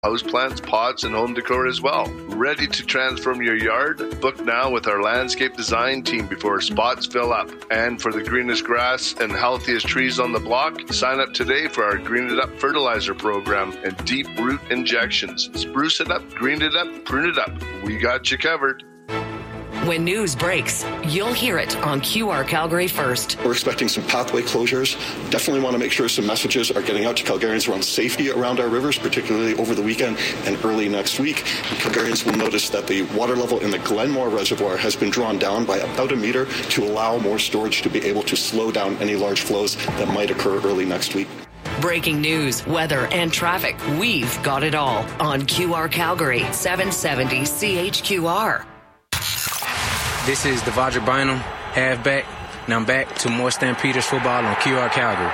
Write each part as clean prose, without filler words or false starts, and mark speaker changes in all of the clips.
Speaker 1: houseplants, pots, and home decor as well. Ready to transform your yard? Book now with our landscape design team before spots fill up. And for the greenest grass and healthiest trees on the block, sign up today for our Green It Up fertilizer program and deep root injections. Spruce it up, green it up, prune it up. We got you covered.
Speaker 2: When news breaks, you'll hear it on QR Calgary First.
Speaker 3: We're expecting some pathway closures. Definitely want to make sure some messages are getting out to Calgarians around safety around our rivers, particularly over the weekend and early next week. Calgarians will notice that the water level in the Glenmore Reservoir has been drawn down by about a meter to allow more storage to be able to slow down any large flows that might occur early next week.
Speaker 2: Breaking news, weather, and traffic. We've got it all on QR Calgary, 770 CHQR.
Speaker 4: This is Devondre Bynum, halfback, and I'm back to more Stampeders football on QR Calgary.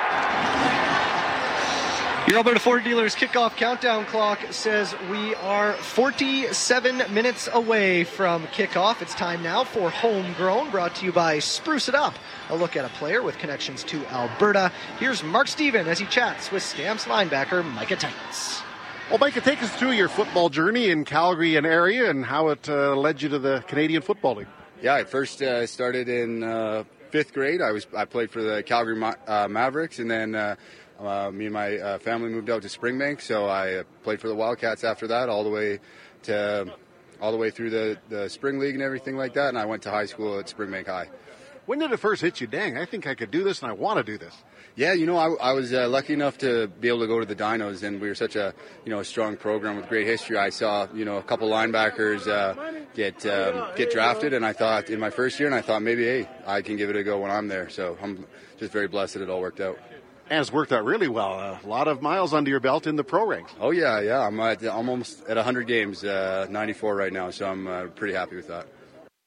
Speaker 5: Your Alberta Ford Dealers kickoff countdown clock says we are 47 minutes away from kickoff. It's time now for Homegrown, brought to you by Spruce It Up, a look at a player with connections to Alberta. Here's Mark Steven as he chats with Stamps linebacker Micah Titans.
Speaker 6: Well, Micah, take us through your football journey in Calgary and area and how it led you to the Canadian Football League.
Speaker 7: Yeah, I first started in fifth grade. I played for the Calgary Mavericks, and then me and my family moved out to Springbank, so I played for the Wildcats after that, all the way through the Spring League and everything like that, and I went to high school at Springbank High.
Speaker 6: When did it first hit you? Dang, I think I could do this, and I want to do this.
Speaker 7: Yeah, I was lucky enough to be able to go to the Dinos, and we were such a strong program with great history. I saw a couple linebackers get drafted, and I thought in my first year, and I thought maybe, hey, I can give it a go when I'm there. So I'm just very blessed that it all worked out.
Speaker 6: And it's worked out really well. A lot of miles under your belt in the pro ranks.
Speaker 7: Oh yeah. I'm almost at 100 games, 94 right now, so I'm pretty happy with that.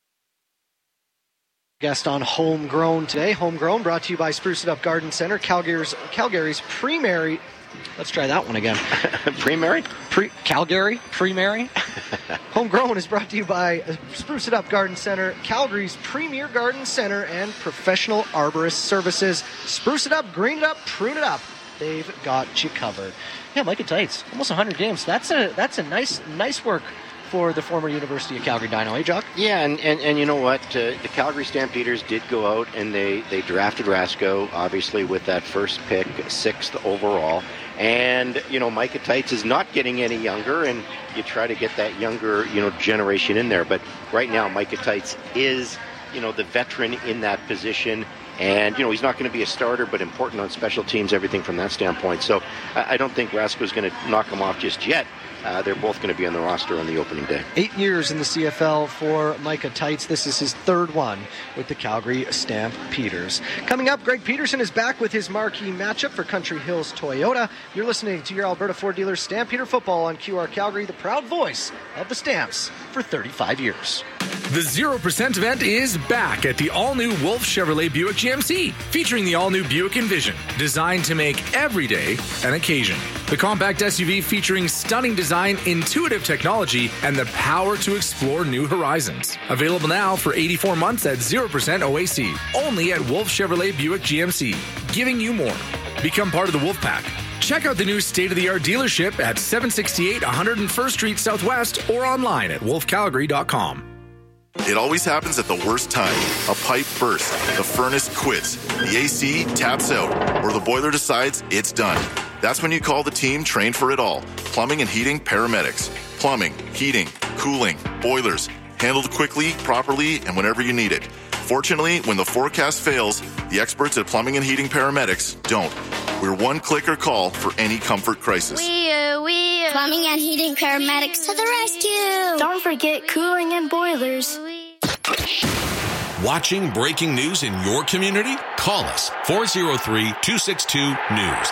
Speaker 5: Guest on Homegrown today. Homegrown brought to you by Spruce It Up Garden Center, Calgary's primary. Let's try that one again. Calgary primary. Homegrown is brought to you by Spruce It Up Garden Center, Calgary's premier garden center and professional arborist services. Spruce it up, green it up, prune it up. They've got you covered. Yeah, Micah Tights, almost 100 games. That's a nice work for the former University of Calgary Dino, eh, Jock?
Speaker 8: Yeah, and you know what? The Calgary Stampeders did go out and they drafted Rasko, obviously, with that first pick, 6th overall. And, Micah Tights is not getting any younger, and you try to get that younger, generation in there. But right now, Micah Tights is, the veteran in that position. And, he's not going to be a starter, but important on special teams, everything from that standpoint. So I don't think Rasko's going to knock him off just yet. They're both going to be on the roster on the opening day.
Speaker 5: 8 years in the CFL for Micah Tights. This is his third one with the Calgary Stampeders. Coming up, Greg Peterson is back with his marquee matchup for Country Hills Toyota. You're listening to your Alberta Ford Dealers Stampeder Football on QR Calgary, the proud voice of the Stamps for 35 years.
Speaker 9: The 0% event is back at the all-new Wolf Chevrolet Buick GMC, featuring the all-new Buick Envision, designed to make every day an occasion. The compact SUV featuring stunning design, intuitive technology, and the power to explore new horizons. Available now for 84 months at 0% OAC, only at Wolf Chevrolet Buick GMC, giving you more. Become part of the Wolf Pack. Check out the new state-of-the-art dealership at 768 101st Street Southwest or online at wolfcalgary.com.
Speaker 10: It always happens at the worst time. A pipe bursts, the furnace quits, the AC taps out, or the boiler decides it's done. That's when you call the team trained for it all. Plumbing and Heating Paramedics. Plumbing, heating, cooling, boilers. Handled quickly, properly, and whenever you need it. Fortunately, when the forecast fails, the experts at Plumbing and Heating Paramedics don't. We're one click or call for any comfort crisis.
Speaker 11: Plumbing and Heating Paramedics to the rescue. Don't forget cooling and boilers.
Speaker 12: Watching breaking news in your community? Call us 403-262-NEWS.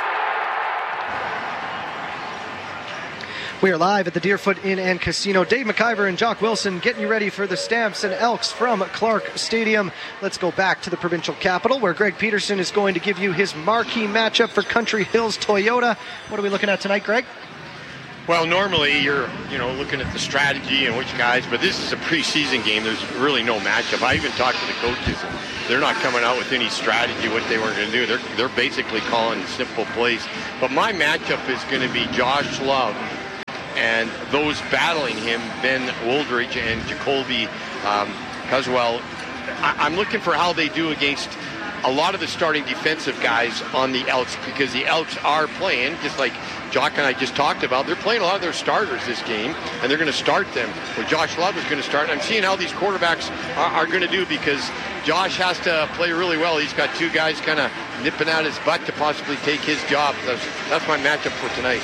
Speaker 5: We are live at the Deerfoot Inn and Casino. Dave McIver and Jock Wilson getting you ready for the Stamps and Elks from Clark Stadium. Let's go back to the provincial capital where Greg Peterson is going to give you his marquee matchup for Country Hills Toyota. What are we looking at tonight, Greg?
Speaker 13: Well, normally you're, looking at the strategy and which guys, but this is a preseason game. There's really no matchup. I even talked to the coaches, and they're not coming out with any strategy what they were going to do. They're basically calling simple plays. But my matchup is going to be Josh Love and those battling him, Ben Wooldridge and Jacoby Cuswell. I'm looking for how they do against a lot of the starting defensive guys on the Elks, because the Elks are playing, just like Jock and I just talked about, they're playing a lot of their starters this game, and they're going to start them. Well, Josh Love is going to start. I'm seeing how these quarterbacks are going to do, because Josh has to play really well. He's got two guys kind of nipping at his butt to possibly take his job. That's my matchup for tonight.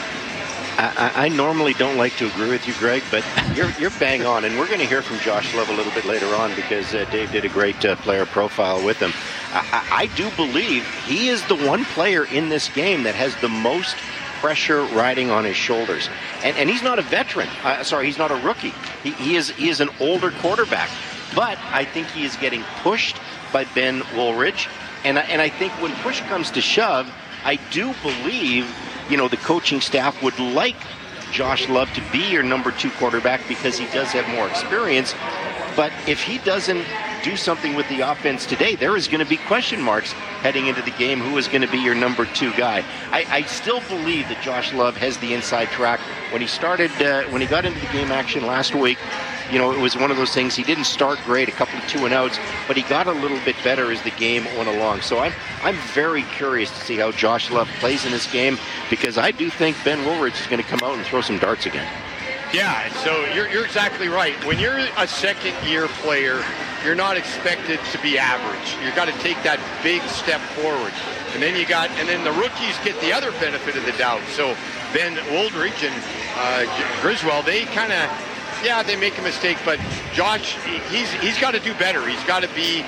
Speaker 8: I normally don't like to agree with you, Greg, but you're bang on, and we're going to hear from Josh Love a little bit later on, because Dave did a great player profile with him. I do believe he is the one player in this game that has the most pressure riding on his shoulders, and he's not a veteran. He's not a rookie. He is an older quarterback, but I think he is getting pushed by Ben Wooldridge, and I think when push comes to shove, I do believe the coaching staff would like Josh Love to be your number 2 quarterback, because he does have more experience. But if he doesn't do something with the offense today, there is going to be question marks heading into the game. Who is going to be your number 2 guy? I still believe that Josh Love has the inside track. When he got into the game action last week, it was one of those things. He didn't start great, a couple of 2-and-outs, but he got a little bit better as the game went along. So I'm very curious to see how Josh Love plays in this game, because I do think Ben Wooldridge is going to come out and throw some darts again.
Speaker 13: Yeah, so you're exactly right. When you're a second-year player, you're not expected to be average. You've got to take that big step forward. And then the rookies get the other benefit of the doubt. So Ben Wooldridge and Griswold, they kind of, they make a mistake, but Josh, he's got to do better. He's got to be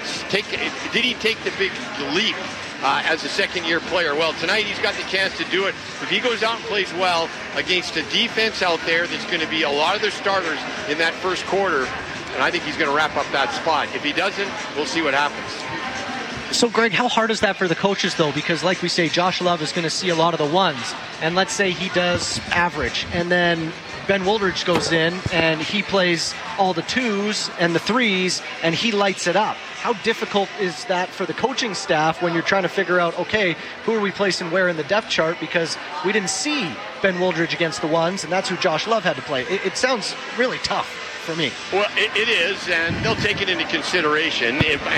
Speaker 13: did he take the big leap as a second-year player? Well, tonight he's got the chance to do it. If he goes out and plays well against a defense out there that's going to be a lot of their starters in that first quarter, and I think he's going to wrap up that spot. If he doesn't, we'll see what happens.
Speaker 5: So, Greg, how hard is that for the coaches, though? Because, like we say, Josh Love is going to see a lot of the ones. And let's say he does average, and then Ben Wooldridge goes in, and he plays all the 2s and the 3s, and he lights it up. How difficult is that for the coaching staff when you're trying to figure out, okay, who are we placing where in the depth chart? Because we didn't see Ben Wooldridge against the ones, and that's who Josh Love had to play. It sounds really tough for me.
Speaker 13: Well, it is, and they'll take it into consideration.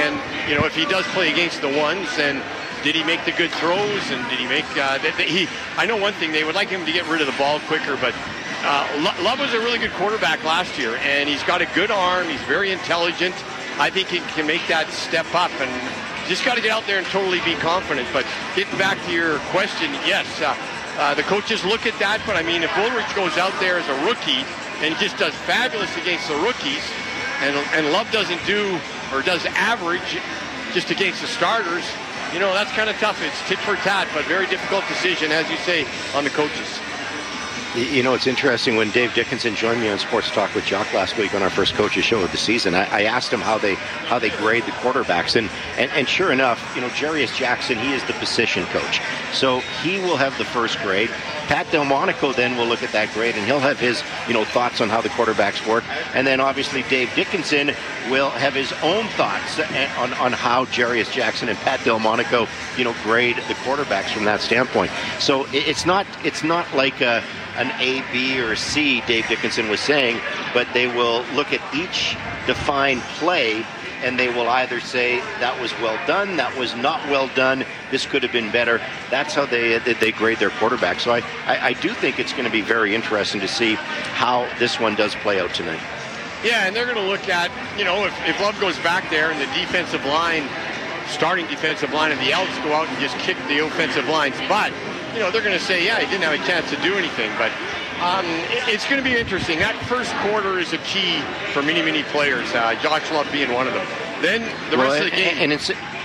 Speaker 13: If he does play against the ones, then did he make the good throws, and did he make I know one thing, they would like him to get rid of the ball quicker, but Love was a really good quarterback last year, and he's got a good arm. He's very intelligent. I think he can make that step up, and just got to get out there and totally be confident. But getting back to your question, yes, the coaches look at that, but I mean, if Wooldridge goes out there as a rookie and he just does fabulous against the rookies, and Love doesn't do or does average just against the starters, that's kind of tough. It's tit for tat, but very difficult decision, as you say, on the coaches.
Speaker 8: It's interesting. When Dave Dickinson joined me on Sports Talk with Jock last week on our first coaches show of the season, I asked him how they grade the quarterbacks, and sure enough, Jarius Jackson, he is the position coach, so he will have the first grade. Pat Delmonico then will look at that grade, and he'll have his thoughts on how the quarterbacks work, and then obviously Dave Dickinson will have his own thoughts on how Jarius Jackson and Pat Delmonico grade the quarterbacks from that standpoint. So it's not like an A, B, or a C, Dave Dickinson was saying, but they will look at each defined play, and they will either say, that was well done, that was not well done, this could have been better. That's how they grade their quarterback. So I do think it's going to be very interesting to see how this one does play out tonight.
Speaker 13: Yeah, and they're going to look at, if Love goes back there and the defensive line, starting defensive line of the Elks go out and just kick the offensive lines, but they're going to say, he didn't have a chance to do anything. But it's going to be interesting. That first quarter is a key for many, many players, Josh Love being one of them. Then the rest of the game.
Speaker 8: And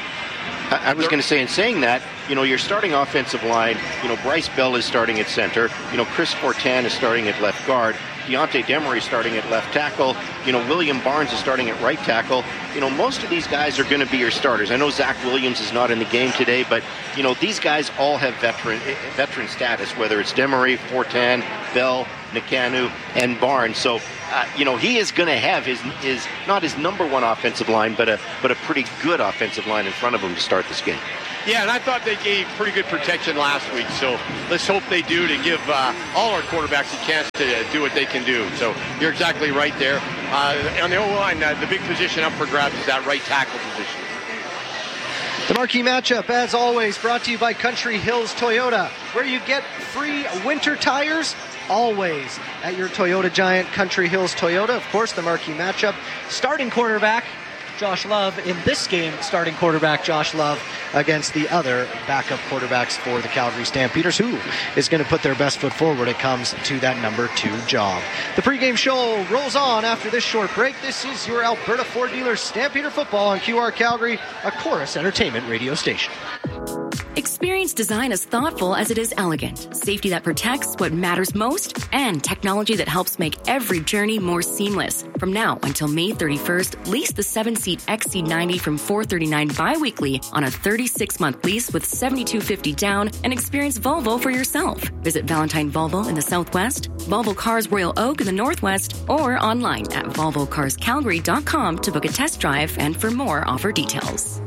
Speaker 8: I was going to say, in saying that, your starting offensive line, Bryce Bell is starting at center. Chris Fortin is starting at left guard. Deontay Demery is starting at left tackle. William Barnes is starting at right tackle. Most of these guys are going to be your starters. I know Zach Williams is not in the game today, but, these guys all have veteran status, whether it's Demery, Fortin, Bell, Nakanu, and Barnes. So, he is going to have not his number one offensive line, but a pretty good offensive line in front of him to start this game.
Speaker 13: Yeah, and I thought they gave pretty good protection last week, so let's hope they do to give all our quarterbacks a chance to do what they can do. So you're exactly right there. On the O-line, the big position up for grabs is that right tackle position.
Speaker 5: The marquee matchup, as always, brought to you by Country Hills Toyota, where you get free winter tires always at your Toyota Giant, Country Hills Toyota. Of course, the marquee matchup, starting quarterback Josh Love in this game, starting quarterback Josh Love against the other backup quarterbacks for the Calgary Stampeders, who is going to put their best foot forward when it comes to that number 2 job. The pregame show rolls on after this short break. This is your Alberta Ford Dealer Stampeder Football on QR Calgary, a Chorus Entertainment radio station.
Speaker 14: Experience design as thoughtful as it is elegant, safety that protects what matters most, and technology that helps make every journey more seamless. From now until May 31st, lease the 7-seat XC90 from $439 bi-weekly on a 36-month lease with $7,250 down and experience Volvo for yourself. Visit Valentine Volvo in the Southwest, Volvo Cars Royal Oak in the Northwest, or online at volvocarscalgary.com to book a test drive and for more offer details.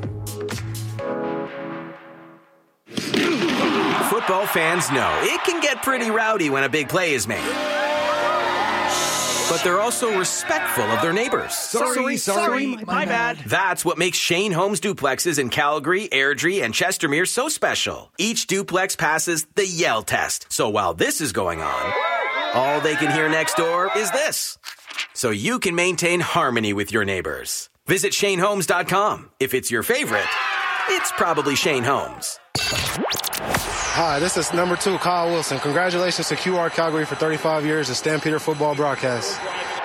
Speaker 15: Football fans know it can get pretty rowdy when a big play is made. But they're also respectful of their neighbors.
Speaker 16: Sorry, my bad.
Speaker 15: That's what makes Shane Homes duplexes in Calgary, Airdrie, and Chestermere so special. Each duplex passes the Yell test. So while this is going on, all they can hear next door is this. So you can maintain harmony with your neighbors. Visit ShaneHomes.com. If it's your favorite, it's probably Shane Homes.
Speaker 17: Hi, this is number 2, Kyle Wilson. Congratulations to QR Calgary for 35 years of Stampeder football broadcast.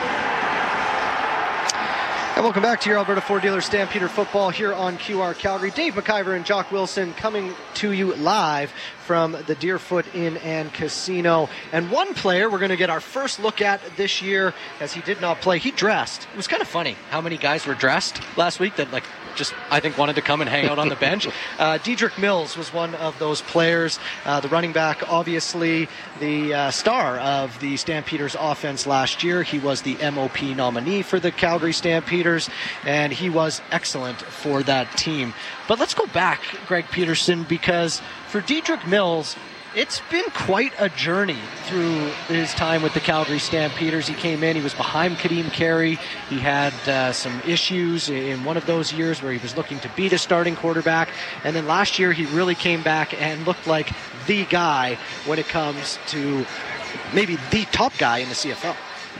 Speaker 5: And welcome back to your Alberta Ford Dealer Stampeder Football here on QR Calgary. Dave McIver and Jock Wilson coming to you live from the Deerfoot Inn and Casino. And one player we're going to get our first look at this year, as he did not play. He dressed. It was kind of funny how many guys were dressed last week that just, I think, wanted to come and hang out on the bench. Dedrick Mills was one of those players. The running back, obviously the star of the Stampeders offense last year. He was the MOP nominee for the Calgary Stampeders, and he was excellent for that team. But let's go back, Greg Peterson, because for Dedrick Mills, it's been quite a journey through his time with the Calgary Stampeders. He came in, he was behind Kadeem Carey. He had some issues in one of those years where he was looking to beat a starting quarterback. And then last year, he really came back and looked like the guy when it comes to maybe the top guy in the CFL.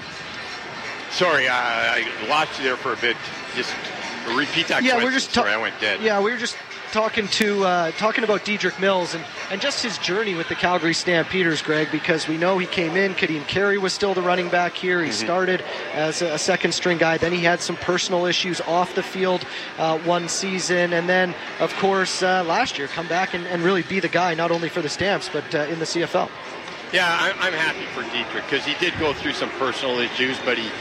Speaker 13: Sorry, I lost you there for a bit. Just repeat that question. Sorry, I went dead.
Speaker 5: Yeah, we were just talking about Dedrick Mills and just his journey with the Calgary Stampeders, Greg, because we know he came in, Kadeem Carey was still the running back here. He started as a second string guy. Then he had some personal issues off the field one season. And then, of course, last year come back and really be the guy, not only for the Stamps, but in the CFL.
Speaker 13: Yeah, I'm happy for Dedrick because he did go through some personal issues, but he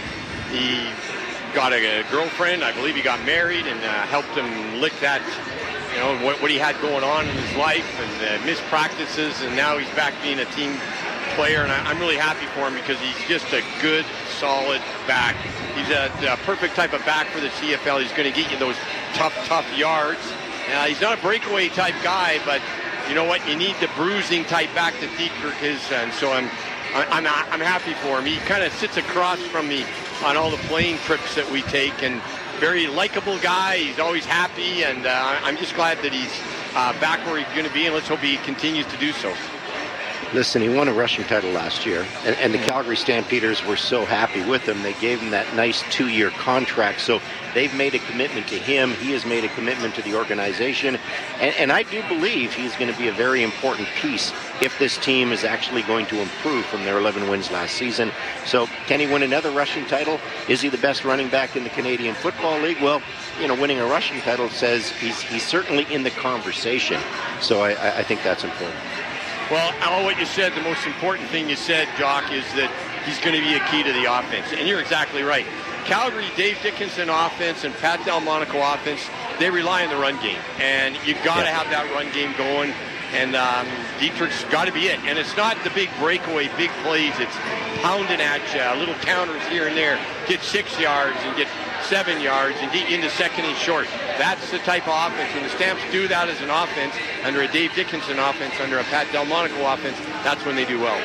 Speaker 13: got a girlfriend. I believe he got married and helped him lick that, what he had going on in his life and missed practices, and now he's back being a team player, and I'm really happy for him because he's just a good, solid back. He's a perfect type of back for the CFL. He's going to get you those tough yards. He's not a breakaway type guy, but you know what? You need the bruising type back that Dedrick is, and so I'm happy for him. He kind of sits across from me on all the playing trips that we take, and very likable guy. He's always happy, and I'm just glad that he's back where he's going to be, and let's hope he continues to do so.
Speaker 8: Listen, he won a rushing title last year, and the Calgary Stampeders were so happy with him. They gave him that nice 2-year contract, so they've made a commitment to him. He has made a commitment to the organization, and I do believe he's going to be a very important piece if this team is actually going to improve from their 11 wins last season. So can he win another rushing title? Is he the best running back in the Canadian Football League? Well, winning a rushing title says he's certainly in the conversation. So I think that's important.
Speaker 13: Well, all what you said, the most important thing you said, Jock, is that he's going to be a key to the offense. And you're exactly right. Calgary, Dave Dickinson offense and Pat Delmonico offense, they rely on the run game. And you've got to have that run game going. And Dedrick's got to be it. And it's not the big breakaway, big plays. It's pounding at you, little counters here and there, get 6 yards and get 7 yards and get you into second and short. That's the type of offense. When the Stamps do that as an offense, under a Dave Dickinson offense, under a Pat Delmonico offense, that's when they do well.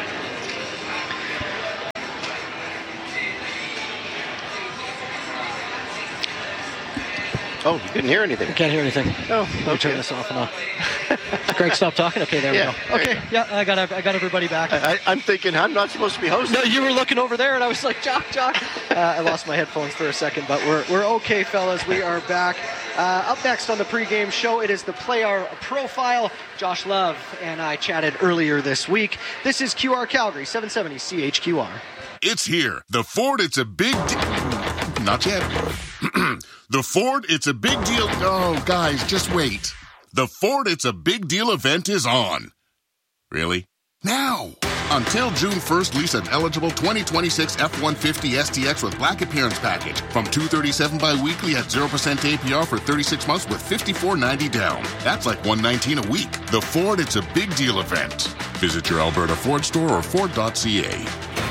Speaker 8: Oh, you couldn't hear anything.
Speaker 5: I can't hear anything.
Speaker 8: Oh,
Speaker 5: Let me turn this off and on. Greg, stop talking. Okay, there we go. Okay, yeah, I got everybody back.
Speaker 8: I'm thinking I'm not supposed to be hosting.
Speaker 5: No, you were looking over there, and I was like, Jock. I lost my headphones for a second, but we're okay, fellas. We are back. Up next on the pregame show, it is the player profile. Josh Love and I chatted earlier this week. This is QR Calgary, 770 CHQR.
Speaker 18: It's here. The Ford, it's a big deal. Not yet. The Ford, it's a big deal. Oh, guys, just wait. The Ford, it's a big deal event is on. Really? Now. Until June 1st, lease an eligible 2026 F-150 STX with black appearance package from $237 bi-weekly at 0% APR for 36 months with $54.90 down. That's like $119 a week. The Ford, it's a big deal event. Visit your Alberta Ford store or Ford.ca.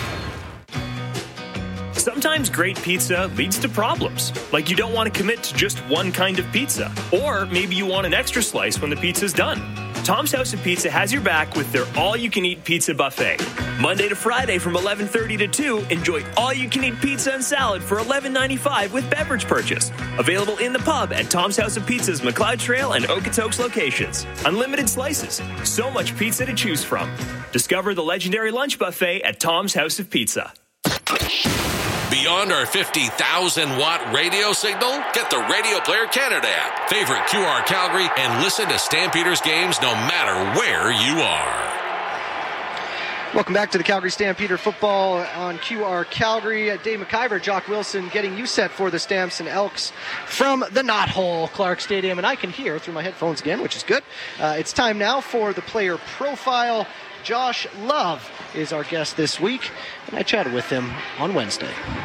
Speaker 19: Sometimes great pizza leads to problems, like you don't want to commit to just one kind of pizza, or maybe you want an extra slice when the pizza's done. Tom's House of Pizza has your back with their all-you-can-eat pizza buffet. Monday to Friday from 11:30 to 2, enjoy all-you-can-eat pizza and salad for $11.95 with beverage purchase. Available in the pub at Tom's House of Pizza's McLeod Trail and Okotoks locations. Unlimited slices, so much pizza to choose from. Discover the legendary lunch buffet at Tom's House of Pizza.
Speaker 12: Beyond our 50,000-watt radio signal, get the Radio Player Canada app. Favorite QR Calgary and listen to Stampeders games no matter where you are.
Speaker 5: Welcome back to the Calgary Stampeder football on QR Calgary. Dave McIver, Jock Wilson getting you set for the Stamps and Elks from the Knothole Clark Stadium. And I can hear through my headphones again, which is good. It's time now for the player profile. Josh Love is our guest this week, and I chatted with him on Wednesday.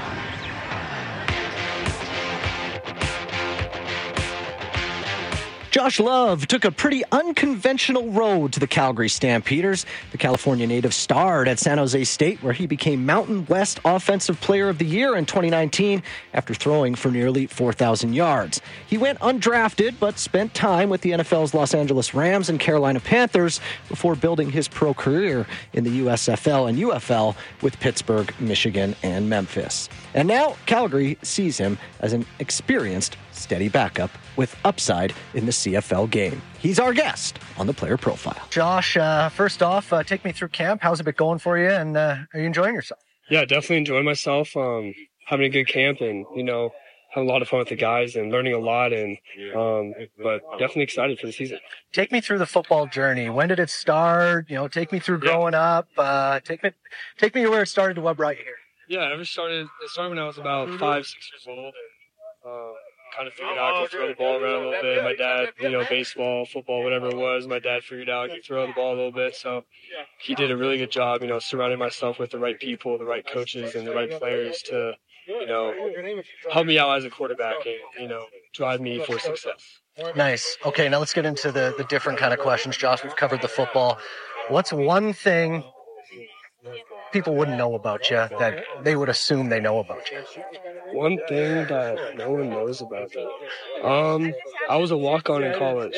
Speaker 5: Josh Love took a pretty unconventional road to the Calgary Stampeders. The California native starred at San Jose State, where he became Mountain West Offensive Player of the Year in 2019 after throwing for nearly 4,000 yards. He went undrafted, but spent time with the NFL's Los Angeles Rams and Carolina Panthers before building his pro career in the USFL and UFL with Pittsburgh, Michigan, and Memphis. And now Calgary sees him as an experienced, steady backup with upside in the CFL game. He's our guest on the player profile. Josh, first off, take me through camp. How's it been going for you, and are you enjoying yourself?
Speaker 20: Yeah, definitely enjoying myself. Having a good camp and, having a lot of fun with the guys and learning a lot, and but definitely excited for the season.
Speaker 5: Take me through the football journey. When did it start? Take me through growing up. Take me to where it started to what brought you here.
Speaker 20: Yeah, it started when I was about 5-6 years old, and kind of figured out I could throw the ball around a little bit. My dad, baseball, football, whatever it was, my dad figured out I could throw the ball a little bit. So he did a really good job, surrounding myself with the right people, the right coaches, and the right players to, help me out as a quarterback and, drive me for success.
Speaker 5: Nice. Okay, now let's get into the different kind of questions. Josh, we've covered the football. What's one thing people wouldn't know about you that they would assume they know about you?
Speaker 20: One thing that no one knows about me. I was a walk-on in college.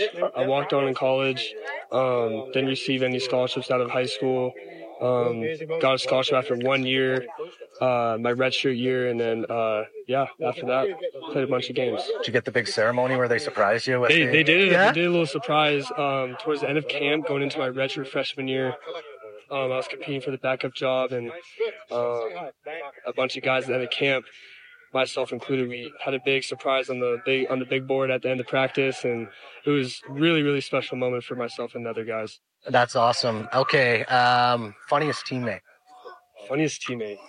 Speaker 20: Didn't receive any scholarships out of high school. Got a scholarship after 1 year, my redshirt year, and then after that, played a bunch of games.
Speaker 5: Did you get the big ceremony where they surprised you?
Speaker 20: They did. Yeah? They did a little surprise towards the end of camp, going into my redshirt freshman year. I was competing for the backup job, and a bunch of guys at the end of camp, myself included, we had a big surprise on the big board at the end of practice, and it was really, really special moment for myself and the other guys.
Speaker 5: That's awesome. Okay, funniest teammate.
Speaker 20: Funniest teammate.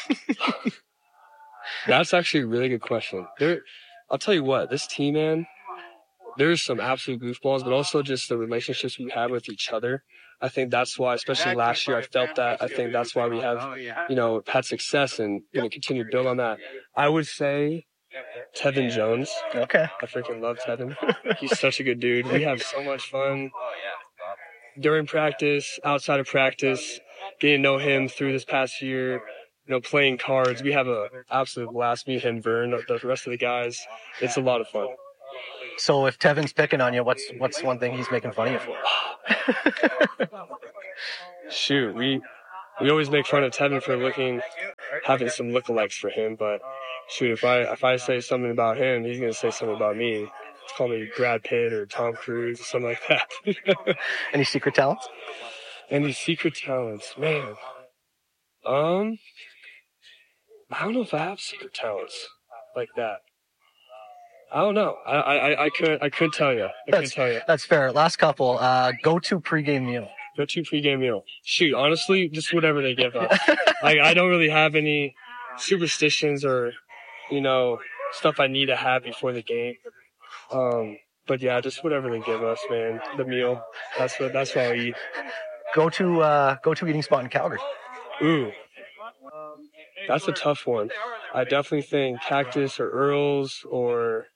Speaker 20: That's actually a really good question. I'll tell you what, this team, man, there's some absolute goofballs, but also just the relationships we have with each other. I think that's why, especially last year, I felt that. I think that's why we have, had success and continue to build on that. I would say Tevin Jones.
Speaker 5: Okay.
Speaker 20: I freaking love Tevin. He's such a good dude. We have so much fun during practice, outside of practice, getting to know him through this past year. playing cards. We have a absolute blast. Me, him, Vern, the rest of the guys. It's a lot of fun.
Speaker 5: So if Tevin's picking on you, what's one thing he's making fun of you for?
Speaker 20: Shoot, we always make fun of Tevin for having some lookalikes for him, but shoot, if I say something about him, he's gonna say something about me. He's call me Brad Pitt or Tom Cruise or something like that.
Speaker 5: Any secret talents?
Speaker 20: Any secret talents, man? I don't know if I have secret talents like that. I don't know. I couldn't tell you.
Speaker 5: That's fair. Last couple. Go-to pregame meal.
Speaker 20: Go-to pregame meal. Shoot, honestly, just whatever they give us. I don't really have any superstitions or, stuff I need to have before the game. But yeah, just whatever they give us, man. The meal. That's what I'll eat.
Speaker 5: Go-to eating spot in Calgary.
Speaker 20: Ooh. That's a tough one. I definitely think Cactus or Earl's or,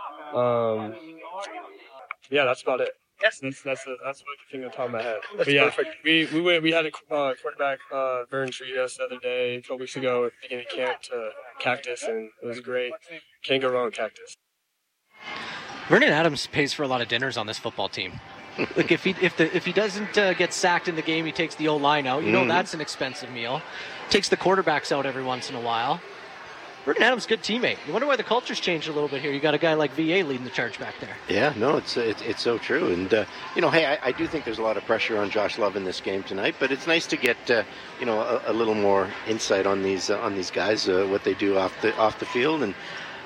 Speaker 20: yeah, that's about it. Yes, that's what I can think on top of my head.
Speaker 5: That's perfect.
Speaker 20: We had a quarterback, Vern treat us the other day, a couple weeks ago at the beginning of camp to Cactus, and it was great. Can't go wrong with Cactus.
Speaker 5: Vernon Adams pays for a lot of dinners on this football team. Like if he doesn't get sacked in the game, he takes the O-line out. That's an expensive meal. Takes the quarterbacks out every once in a while. Vernon Adams, good teammate. You wonder why the culture's changed a little bit here. You got a guy like VA leading the charge back there.
Speaker 8: Yeah, no, it's so true. And hey, I do think there's a lot of pressure on Josh Love in this game tonight, but it's nice to get a little more insight on these guys, what they do off the field. And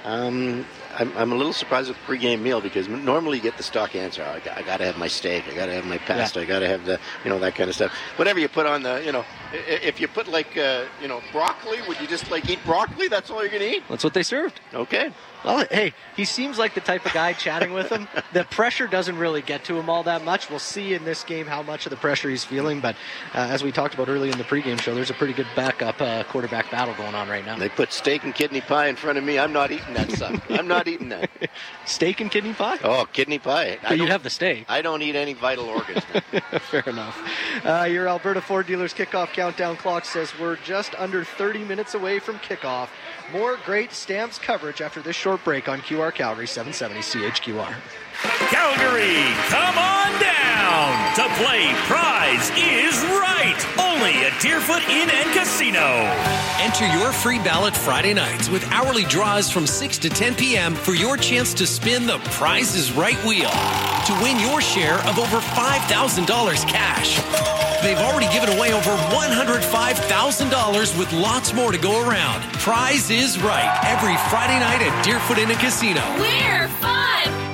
Speaker 8: I'm a little surprised with the pregame meal because normally you get the stock answer. I got to have my steak. I got to have my pasta. I got to have the, that kind of stuff. Whatever you put on the, if you put broccoli, would you just eat broccoli? That's all you're going to eat?
Speaker 5: That's what they served.
Speaker 8: Okay.
Speaker 5: Well, hey, he seems like the type of guy chatting with him. The pressure doesn't really get to him all that much. We'll see in this game how much of the pressure he's feeling. But as we talked about early in the pregame show, there's a pretty good backup quarterback battle going on right now.
Speaker 8: They put steak and kidney pie in front of me. I'm not eating that stuff. I'm not eating that.
Speaker 5: Steak and kidney pie?
Speaker 8: Oh, kidney pie.
Speaker 5: But you'd have the steak.
Speaker 8: I don't eat any vital organs.
Speaker 5: Fair enough. Your Alberta Ford Dealers kickoff countdown clock says we're just under 30 minutes away from kickoff. More great Stamps coverage after this short break on QR Calgary 770 CHQR.
Speaker 21: Calgary, come on down to play Prize is Right. Only at Deerfoot Inn and Casino.
Speaker 22: Enter your free ballot Friday nights with hourly draws from 6 to 10 p.m. for your chance to spin the Prize is Right wheel to win your share of over $5,000 cash. They've already given away over $105,000 with lots more to go around. Prize is Right every Friday night at Deerfoot Inn and Casino.
Speaker 11: We're fun!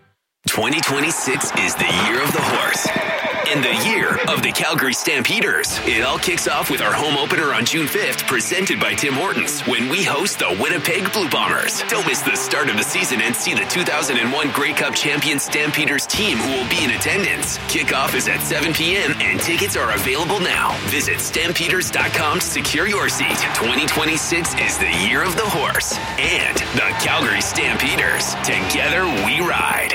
Speaker 23: 2026 is the year of the horse. And the year of the Calgary Stampeders. It all kicks off with our home opener on June 5th, presented by Tim Hortons, when we host the Winnipeg Blue Bombers. Don't miss the start of the season and see the 2001 Grey Cup champion Stampeders team who will be in attendance. Kickoff is at 7 p.m. and tickets are available now. Visit Stampeders.com to secure your seat. 2026 is the year of the horse and the Calgary Stampeders. Together we ride.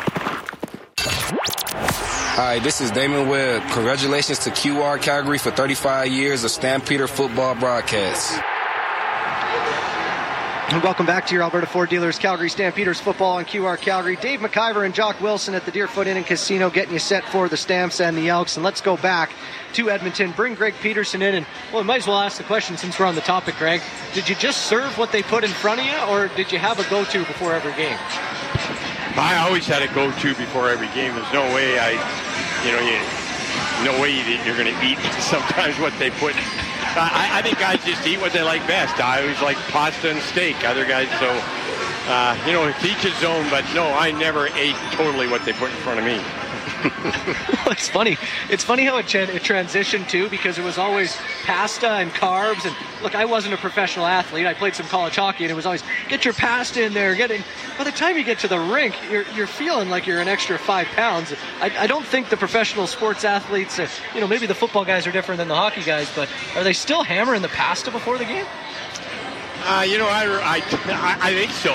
Speaker 4: Hi, this is Damon Webb. Congratulations to QR Calgary for 35 years of Stampeder football broadcasts.
Speaker 5: And welcome back to your Alberta Ford Dealers Calgary Stampeders football on QR Calgary. Dave McIver and Jock Wilson at the Deerfoot Inn and Casino getting you set for the Stamps and the Elks. And let's go back to Edmonton. Bring Greg Peterson in. And, well, we might as well ask the question since we're on the topic, Greg. Did you just serve what they put in front of you, or did you have a go-to before every game?
Speaker 13: I always had a go-to before every game. There's no way you're going to eat sometimes what they put. I think guys just eat what they like best. I always like pasta and steak. Other guys, it's each his own. But no, I never ate totally what they put in front of me.
Speaker 5: It's funny. It's funny how it transitioned too, because it was always pasta and carbs. And look, I wasn't a professional athlete. I played some college hockey, and it was always get your pasta in there. By the time you get to the rink, you're feeling like you're an extra 5 pounds. I don't think the professional sports athletes, maybe the football guys are different than the hockey guys, but are they still hammering the pasta before the game?
Speaker 13: I think so.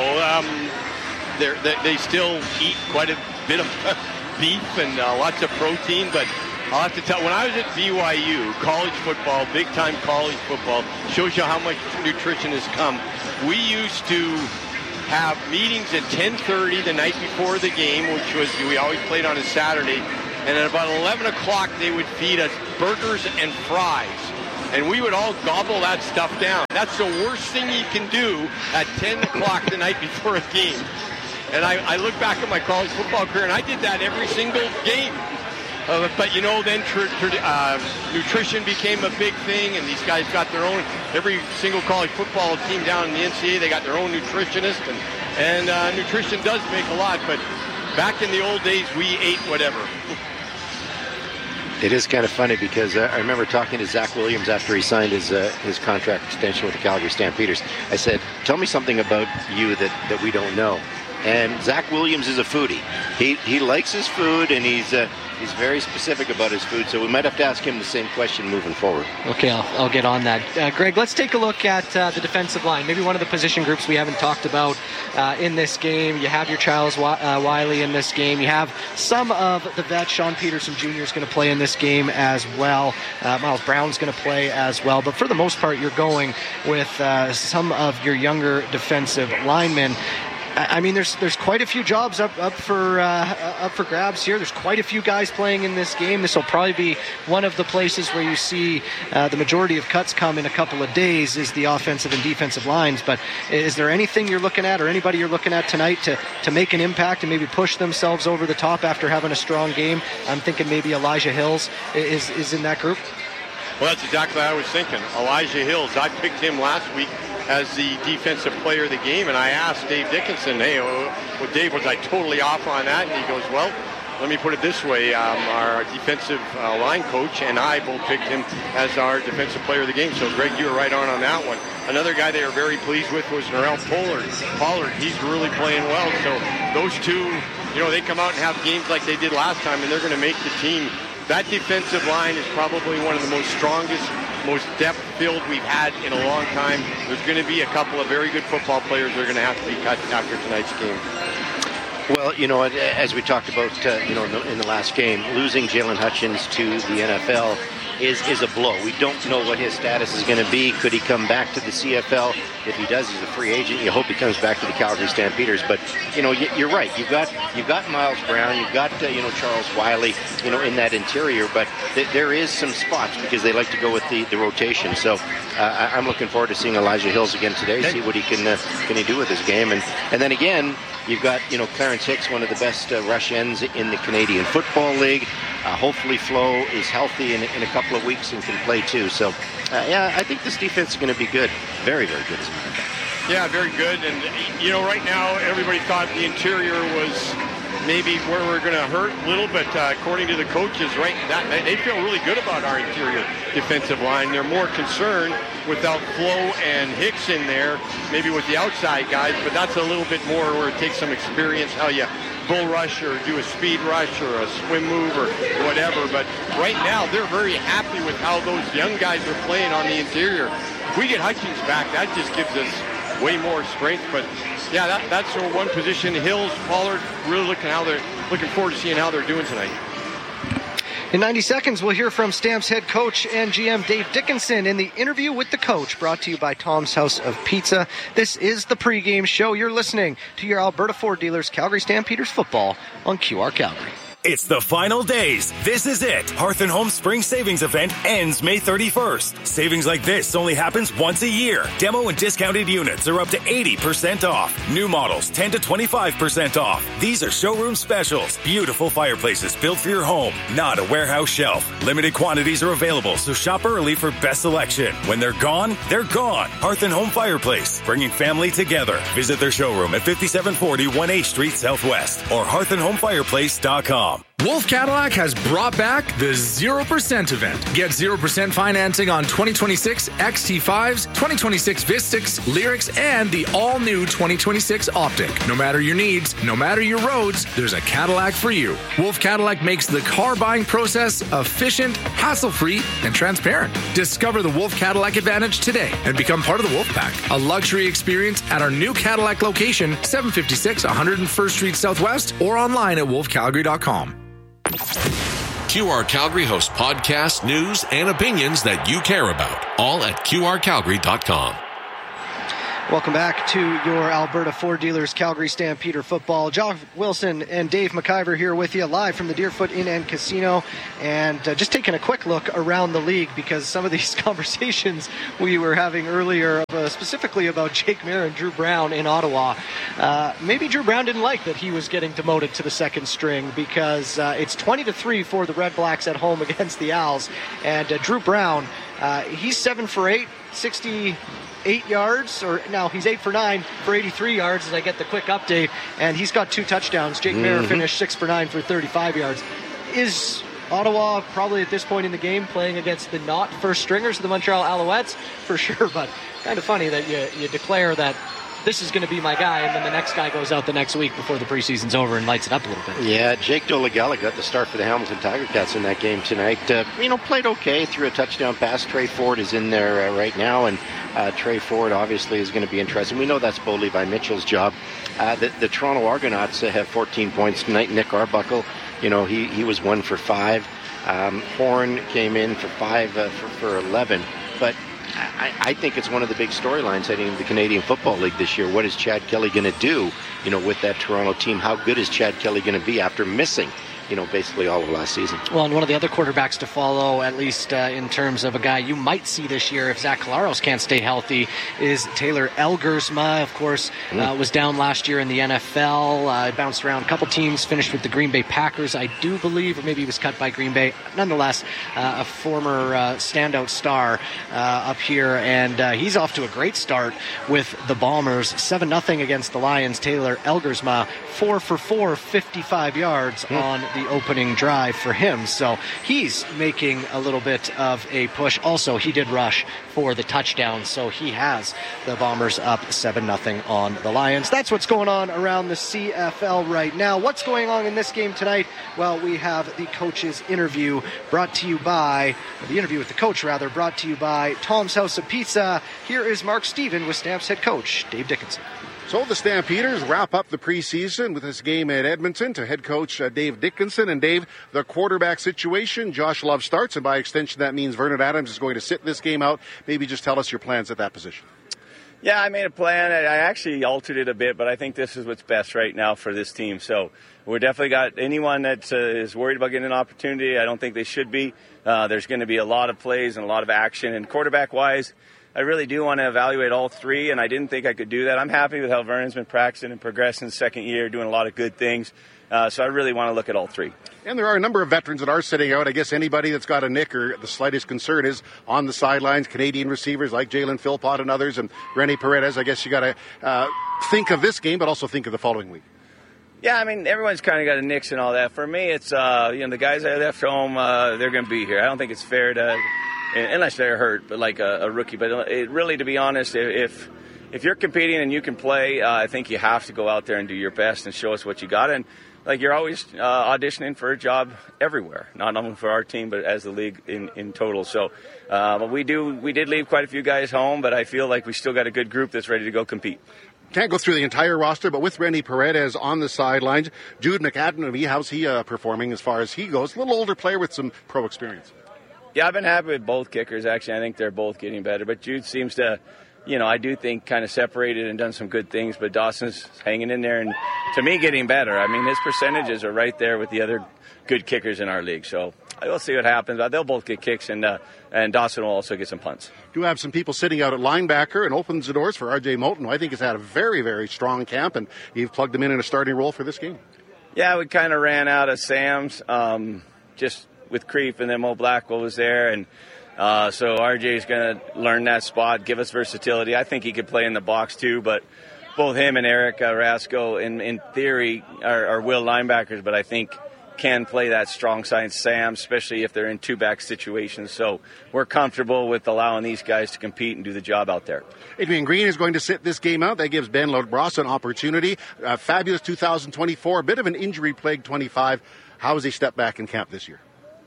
Speaker 13: They still eat quite a bit of beef and lots of protein, but I'll have to tell, when I was at BYU, college football, big-time college football, shows you how much nutrition has come. We used to have meetings at 10:30 the night before the game, which was, we always played on a Saturday, and at about 11 o'clock they would feed us burgers and fries. And we would all gobble that stuff down. That's the worst thing you can do at 10 o'clock the night before a game. And I look back at my college football career, and I did that every single game. But, you know, then nutrition became a big thing, and these guys got their own, every single college football team down in the NCAA, they got their own nutritionist, and nutrition does make a lot, but back in the old days, we ate whatever.
Speaker 8: It is kind of funny because I remember talking to Zach Williams after he signed his contract extension with the Calgary Stampeders. I said, tell me something about you that we don't know. And Zach Williams is a foodie. He likes his food, and he's very specific about his food, so we might have to ask him the same question moving forward.
Speaker 5: Okay, I'll get on that. Greg, let's take a look at the defensive line, maybe one of the position groups we haven't talked about in this game. You have your Charles Wiley in this game. You have some of the vets. Sean Peterson Jr. is going to play in this game as well. Miles Brown's going to play as well. But for the most part, you're going with some of your younger defensive linemen. I mean, there's quite a few jobs up for grabs here. There's quite a few guys playing in this game. This will probably be one of the places where you see the majority of cuts come in a couple of days, is the offensive and defensive lines. But is there anything you're looking at, or anybody you're looking at tonight to make an impact and maybe push themselves over the top after having a strong game? I'm thinking maybe Elijah Hills is in that group.
Speaker 13: Well, that's exactly what I was thinking. Elijah Hills. I picked him last week as the defensive player of the game, and I asked Dave Dickinson, hey, well, Dave, was I totally off on that? And he goes, well, let me put it this way. Our defensive line coach and I both picked him as our defensive player of the game. So, Greg, you were right on that one. Another guy they were very pleased with was Narelle Pollard. He's really playing well. So those two, you know, they come out and have games like they did last time, and they're going to make the team. That defensive line is probably one of the most strongest, most depth-filled we've had in a long time. There's going to be a couple of very good football players that are going to have to be cut after tonight's game.
Speaker 8: Well, you know, as we talked about, in the last game, losing Jalen Hutchins to the NFL is a blow. We don't know what his status is going to be. Could he come back to the CFL? If he does, he's a free agent. You hope he comes back to the Calgary Stampeders. But, you know, you're right. You've got Miles Brown. You've got, Charles Wiley, in that interior. But there is some spots because they like to go with the rotation. So I'm looking forward to seeing Elijah Hills again today, see what he can do with his game. And then again, you've got, Clarence Hicks, one of the best rush ends in the Canadian Football League. Hopefully Flo is healthy in a couple of weeks and can play too. So, I think this defense is going to be good. Very, very good, as a matter of fact.
Speaker 13: Yeah, very good. And, right now everybody thought the interior was maybe where we're going to hurt a little, but according to the coaches, they feel really good about our interior defensive line. They're more concerned without Flo and Hicks in there, maybe with the outside guys, but that's a little bit more where it takes some experience, how you bull rush or do a speed rush or a swim move or whatever. But right now, they're very happy with how those young guys are playing on the interior. If we get Hutchins back, that just gives us way more strength. But yeah, that's one position. Hills, Pollard, really looking forward to seeing how they're doing tonight.
Speaker 5: In 90 seconds, we'll hear from Stamps head coach and GM Dave Dickinson in the interview with the coach, brought to you by Tom's House of Pizza. This is the pregame show. You're listening to your Alberta Ford dealers, Calgary Stampeders football on QR Calgary.
Speaker 21: It's the final days. This is it. Hearth & Home Spring Savings Event ends May 31st. Savings like this only happens once a year. Demo and discounted units are up to 80% off. New models 10 to 25% off. These are showroom specials. Beautiful fireplaces built for your home, not a warehouse shelf. Limited quantities are available, so shop early for best selection. When they're gone, they're gone. Hearth & Home Fireplace, bringing family together. Visit their showroom at 5740 1 Street Southwest or hearthandhomefireplace.com.
Speaker 9: Wolf Cadillac has brought back the 0% event. Get 0% financing on 2026 XT5s, 2026 Vistix, Lyrics, and the all-new 2026 Optic. No matter your needs, no matter your roads, there's a Cadillac for you. Wolf Cadillac makes the car buying process efficient, hassle-free, and transparent. Discover the Wolf Cadillac Advantage today and become part of the Wolf Pack, a luxury experience at our new Cadillac location, 756 101st Street Southwest, or online at wolfcalgary.com.
Speaker 12: QR Calgary hosts podcasts, news, and opinions that you care about, all at QRCalgary.com.
Speaker 5: Welcome back to your Alberta Ford Dealers Calgary Stampeder football. Josh Wilson and Dave McIver here with you live from the Deerfoot Inn and Casino, and just taking a quick look around the league because some of these conversations we were having earlier, specifically about Jake Mayer and Drew Brown in Ottawa. Maybe Drew Brown didn't like that he was getting demoted to the second string because it's 20-3 for the Red Blacks at home against the Owls, and Drew Brown, he's 7 for 8, 68 yards, or now he's 8 for 9 for 83 yards as I get the quick update, and he's got 2 touchdowns. Jake Mayer finished 6 for 9 for 35 yards. Is Ottawa probably at this point in the game playing against the not first stringers of the Montreal Alouettes? For sure, but kind of funny that you declare that this is going to be my guy, and then the next guy goes out the next week before the preseason's over and lights it up a little bit.
Speaker 8: Yeah, Jake Dolegala got the start for the Hamilton Tiger Cats in that game tonight. Played okay, threw a touchdown pass. Trey Ford is in there right now, and Trey Ford obviously is going to be interesting. We know that's Bo Levi Mitchell's job. The Toronto Argonauts have 14 points tonight. Nick Arbuckle, he was 1 for 5. Horn came in for 5 for 11, but I think it's one of the big storylines heading into the Canadian Football League this year. What is Chad Kelly going to do, with that Toronto team? How good is Chad Kelly going to be after missing, basically all of last season?
Speaker 5: Well, and one of the other quarterbacks to follow, at least in terms of a guy you might see this year if Zach Collaros can't stay healthy, is Taylor Elgersma. Of course, was down last year in the NFL. Bounced around a couple teams, finished with the Green Bay Packers, I do believe, or maybe he was cut by Green Bay. Nonetheless, a former standout star up here, and he's off to a great start with the Bombers. 7-0 against the Lions. Taylor Elgersma, 4 for 4, 55 yards on the opening drive for him. So he's making a little bit of a push. Also, he did rush for the touchdown, so he has the Bombers up 7-0 on the Lions. That's what's going on around the CFL right now. What's going on in this game tonight? Well, we have the coach's interview brought to you by, the interview with the coach rather, brought to you by Tom's House of Pizza. Here is Mark Stephen with Stamps head coach Dave Dickinson.
Speaker 6: So the Stampeders wrap up the preseason with this game at Edmonton to head coach Dave Dickinson. And Dave, the quarterback situation, Josh Love starts, and by extension that means Vernon Adams is going to sit this game out. Maybe just tell us your plans at that position.
Speaker 1: Yeah, I made a plan. I actually altered it a bit, but I think this is what's best right now for this team. So we're definitely got anyone that is worried about getting an opportunity. I don't think they should be. There's going to be a lot of plays and a lot of action. And quarterback-wise, I really do want to evaluate all three, and I didn't think I could do that. I'm happy with how Vernon's been practicing and progressing second year, doing a lot of good things. So I really want to look at all three.
Speaker 6: And there are a number of veterans that are sitting out. I guess anybody that's got a nick or the slightest concern is on the sidelines. Canadian receivers like Jalen Philpott and others, and Rene Paredes. I guess you got to think of this game, but also think of the following week.
Speaker 1: Yeah, I mean, everyone's kind of got a nicks and all that. For me, it's, the guys I left home, they're going to be here. I don't think it's fair to, unless they're hurt, but like a rookie. But it really, to be honest, if you're competing and you can play, I think you have to go out there and do your best and show us what you got. And like you're always auditioning for a job everywhere, not only for our team, but as the league in total. So we did leave quite a few guys home, but I feel like we still got a good group that's ready to go compete.
Speaker 6: Can't go through the entire roster, but with Rene Paredes on the sidelines, Jude McAdamy, how's he performing as far as he goes? A little older player with some pro experience.
Speaker 1: Yeah, I've been happy with both kickers, actually. I think they're both getting better, but Jude seems to, I do think kind of separated and done some good things, but Dawson's hanging in there and, to me, getting better. I mean, his percentages are right there with the other good kickers in our league, so we'll see what happens. They'll both get kicks, and Dawson will also get some punts.
Speaker 6: Do have some people sitting out at linebacker and opens the doors for R.J. Moulton, who I think has had a very, very strong camp, and you've plugged him in a starting role for this game.
Speaker 1: Yeah, we kind of ran out of Sam's just with Creep, and then Mo Blackwell was there, and so RJ's going to learn that spot, give us versatility. I think he could play in the box too, but both him and Eric Rasco, in theory, are will linebackers, but I think can play that strong side Sam, especially if they're in two-back situations. So we're comfortable with allowing these guys to compete and do the job out there.
Speaker 6: Adrian Green is going to sit this game out. That gives Ben LaBrosse an opportunity. Fabulous 2024, a bit of an injury-plagued 25. How has he stepped back in camp this year?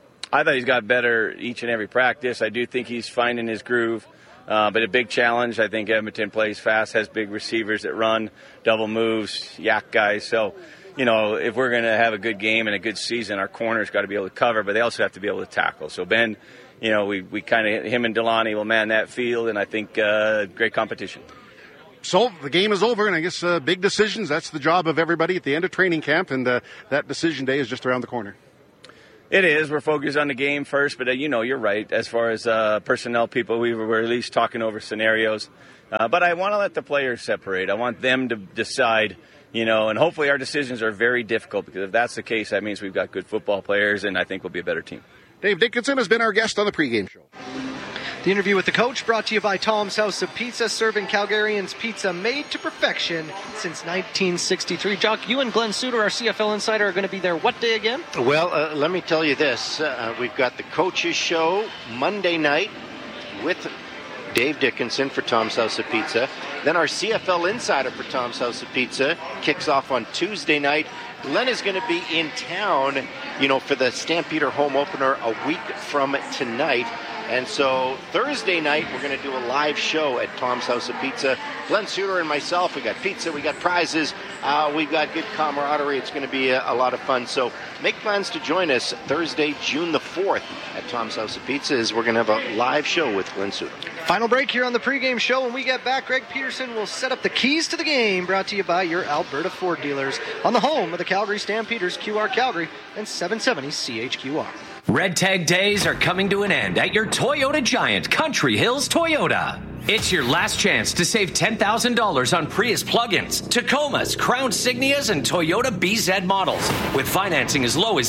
Speaker 1: I thought he's got better each and every practice. I do think he's finding his groove, but a big challenge. I think Edmonton plays fast, has big receivers that run, double moves, yak guys. So if we're going to have a good game and a good season, our corners got to be able to cover, but they also have to be able to tackle. So Ben, we kind of, him and Delaney will man that field, and I think great competition.
Speaker 6: So the game is over, and I guess big decisions, that's the job of everybody at the end of training camp, and that decision day is just around the corner.
Speaker 1: It is. We're focused on the game first, but you're right. As far as personnel people, we were at least talking over scenarios. But I want to let the players separate. I want them to decide, and hopefully our decisions are very difficult, because if that's the case, that means we've got good football players, and I think we'll be a better team.
Speaker 6: Dave Dickinson has been our guest on the pregame show.
Speaker 5: The interview with the coach brought to you by Tom's House of Pizza, serving Calgarians pizza made to perfection since 1963. Jock, you and Glenn Suter, our CFL insider, are going to be there what day again?
Speaker 8: Well, let me tell you this. We've got the coaches show Monday night with Dave Dickinson for Tom's House of Pizza. Then our CFL insider for Tom's House of Pizza kicks off on Tuesday night. Glenn is going to be in town, for the Stampeder home opener a week from tonight. And so Thursday night, we're going to do a live show at Tom's House of Pizza. Glenn Suter and myself, we got pizza, we got prizes, we've got good camaraderie. It's going to be a lot of fun. So make plans to join us Thursday, June the 4th at Tom's House of Pizza, as we're going to have a live show with Glenn Suter.
Speaker 5: Final break here on the pregame show. When we get back, Greg Peterson will set up the keys to the game, brought to you by your Alberta Ford dealers on the home of the Calgary Stampeders, QR Calgary, and 770 CHQR.
Speaker 22: Red Tag Days are coming to an end at your Toyota Giant, Country Hills Toyota. It's your last chance to save $10,000 on Prius plug-ins, Tacomas, Crown Signias, and Toyota BZ models with financing as low as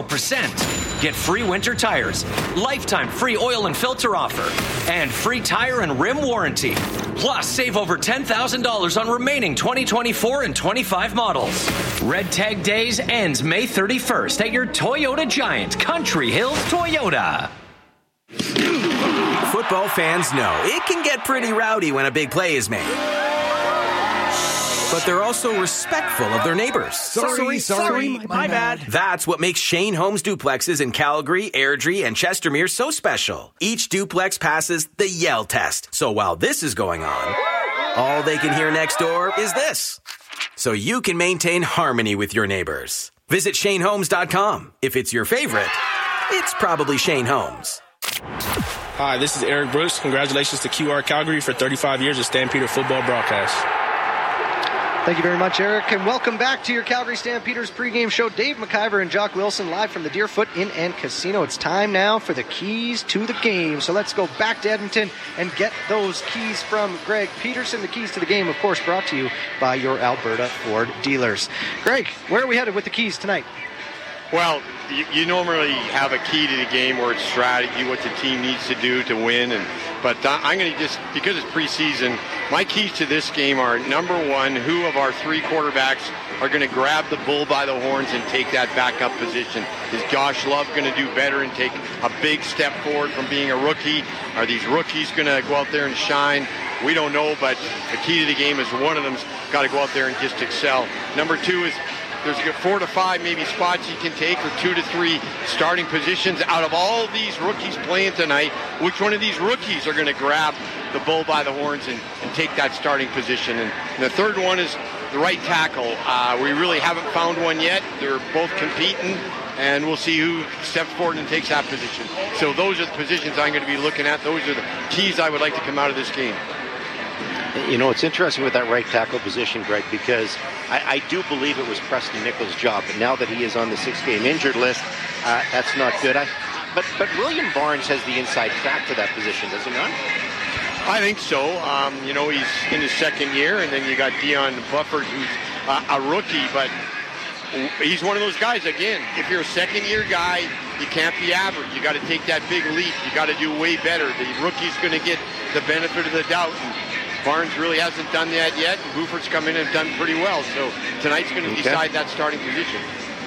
Speaker 22: 0%. Get free winter tires, lifetime free oil and filter offer, and free tire and rim warranty. Plus, save over $10,000 on remaining 2024 and 25 models. Red Tag Days ends May 31st at your Toyota Giant, Country Hills Toyota.
Speaker 15: Football fans know it can get pretty rowdy when a big play is made. But they're also respectful of their neighbors.
Speaker 16: Sorry, my bad.
Speaker 15: That's what makes Shane Holmes duplexes in Calgary, Airdrie, and Chestermere so special. Each duplex passes the Yell test. So while this is going on, all they can hear next door is this. So you can maintain harmony with your neighbors. Visit ShaneHolmes.com. If it's your favorite, it's probably Shane Holmes.
Speaker 2: Hi, this is Eric Brooks. Congratulations to QR Calgary for 35 years of Stampeder football broadcast.
Speaker 5: Thank you very much, Eric, and welcome back to your Calgary Stampeders pregame show. Dave McIver and Jock Wilson live from the Deerfoot Inn and Casino. It's time now for the keys to the game. So let's go back to Edmonton and get those keys from Greg Peterson. The keys to the game, of course, brought to you by your Alberta Ford dealers. Greg, where are we headed with the keys tonight?
Speaker 13: Well, you normally have a key to the game where it's strategy, what the team needs to do to win. But I'm going to just, because it's preseason, my keys to this game are, number one, who of our three quarterbacks are going to grab the bull by the horns and take that backup position? Is Josh Love going to do better and take a big step forward from being a rookie? Are these rookies going to go out there and shine? We don't know, but the key to the game is one of them's got to go out there and just excel. Number two is, there's 4 to 5 maybe spots you can take, or 2 to 3 starting positions. Out of all these rookies playing tonight, which one of these rookies are going to grab the bull by the horns and take that starting position? And the third one is the right tackle. We really haven't found one yet. They're both competing, and we'll see who steps forward and takes that position. So those are the positions I'm going to be looking at. Those are the keys I would like to come out of this game.
Speaker 8: It's interesting with that right tackle position, Greg, because I do believe it was Preston Nichols' job, but now that he is on the 6-game injured list, that's not good. But William Barnes has the inside track to that position, does he not?
Speaker 13: I think so. He's in his second year, and then you got Dion Bufford, who's a rookie, but he's one of those guys, again, if you're a second-year guy, you can't be average. You got to take that big leap. You got to do way better. The rookie's going to get the benefit of the doubt. And Barnes really hasn't done that yet, and Buford's come in and done pretty well. So tonight's going to decide that starting position.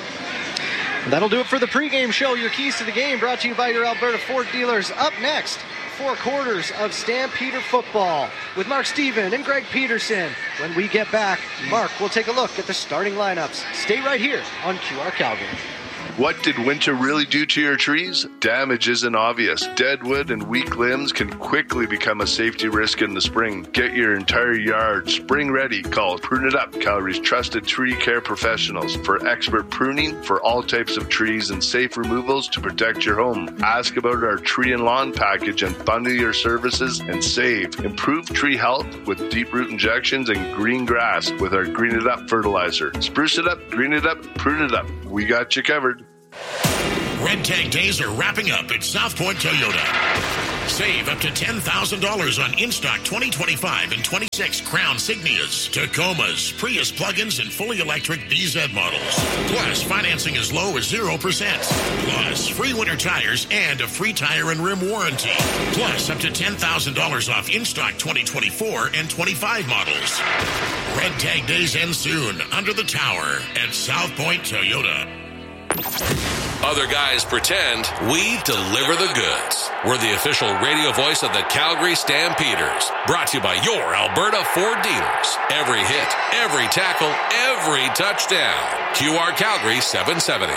Speaker 5: That'll do it for the pregame show. Your keys to the game brought to you by your Alberta Ford dealers. Up next, 4 quarters of Stampeder football with Mark Steven and Greg Peterson. When we get back, Mark will take a look at the starting lineups. Stay right here on QR Calgary.
Speaker 3: What did winter really do to your trees? Damage isn't obvious. Dead wood and weak limbs can quickly become a safety risk in the spring. Get your entire yard spring ready. Call Prune It Up, Calgary's trusted tree care professionals, for expert pruning for all types of trees and safe removals to protect your home. Ask about our tree and lawn package and bundle your services and save. Improve tree health with deep root injections and green grass with our Green It Up fertilizer. Spruce it up, green it up, prune it up. We got you covered.
Speaker 7: Red Tag Days are wrapping up at South Point Toyota. Save up to $10,000 on in-stock 2025 and 26 Crown Signias, Tacomas, Prius plug-ins, and fully electric BZ models. Plus, financing as low as 0%. Plus, free winter tires and a free tire and rim warranty. Plus, up to $10,000 off in-stock 2024 and 25 models. Red Tag Days end soon under the tower at South Point Toyota.
Speaker 12: Other guys pretend, we deliver the goods. We're the official radio voice of the Calgary Stampeders. Brought to you by your Alberta Ford dealers. Every hit, every tackle, every touchdown. QR Calgary 770.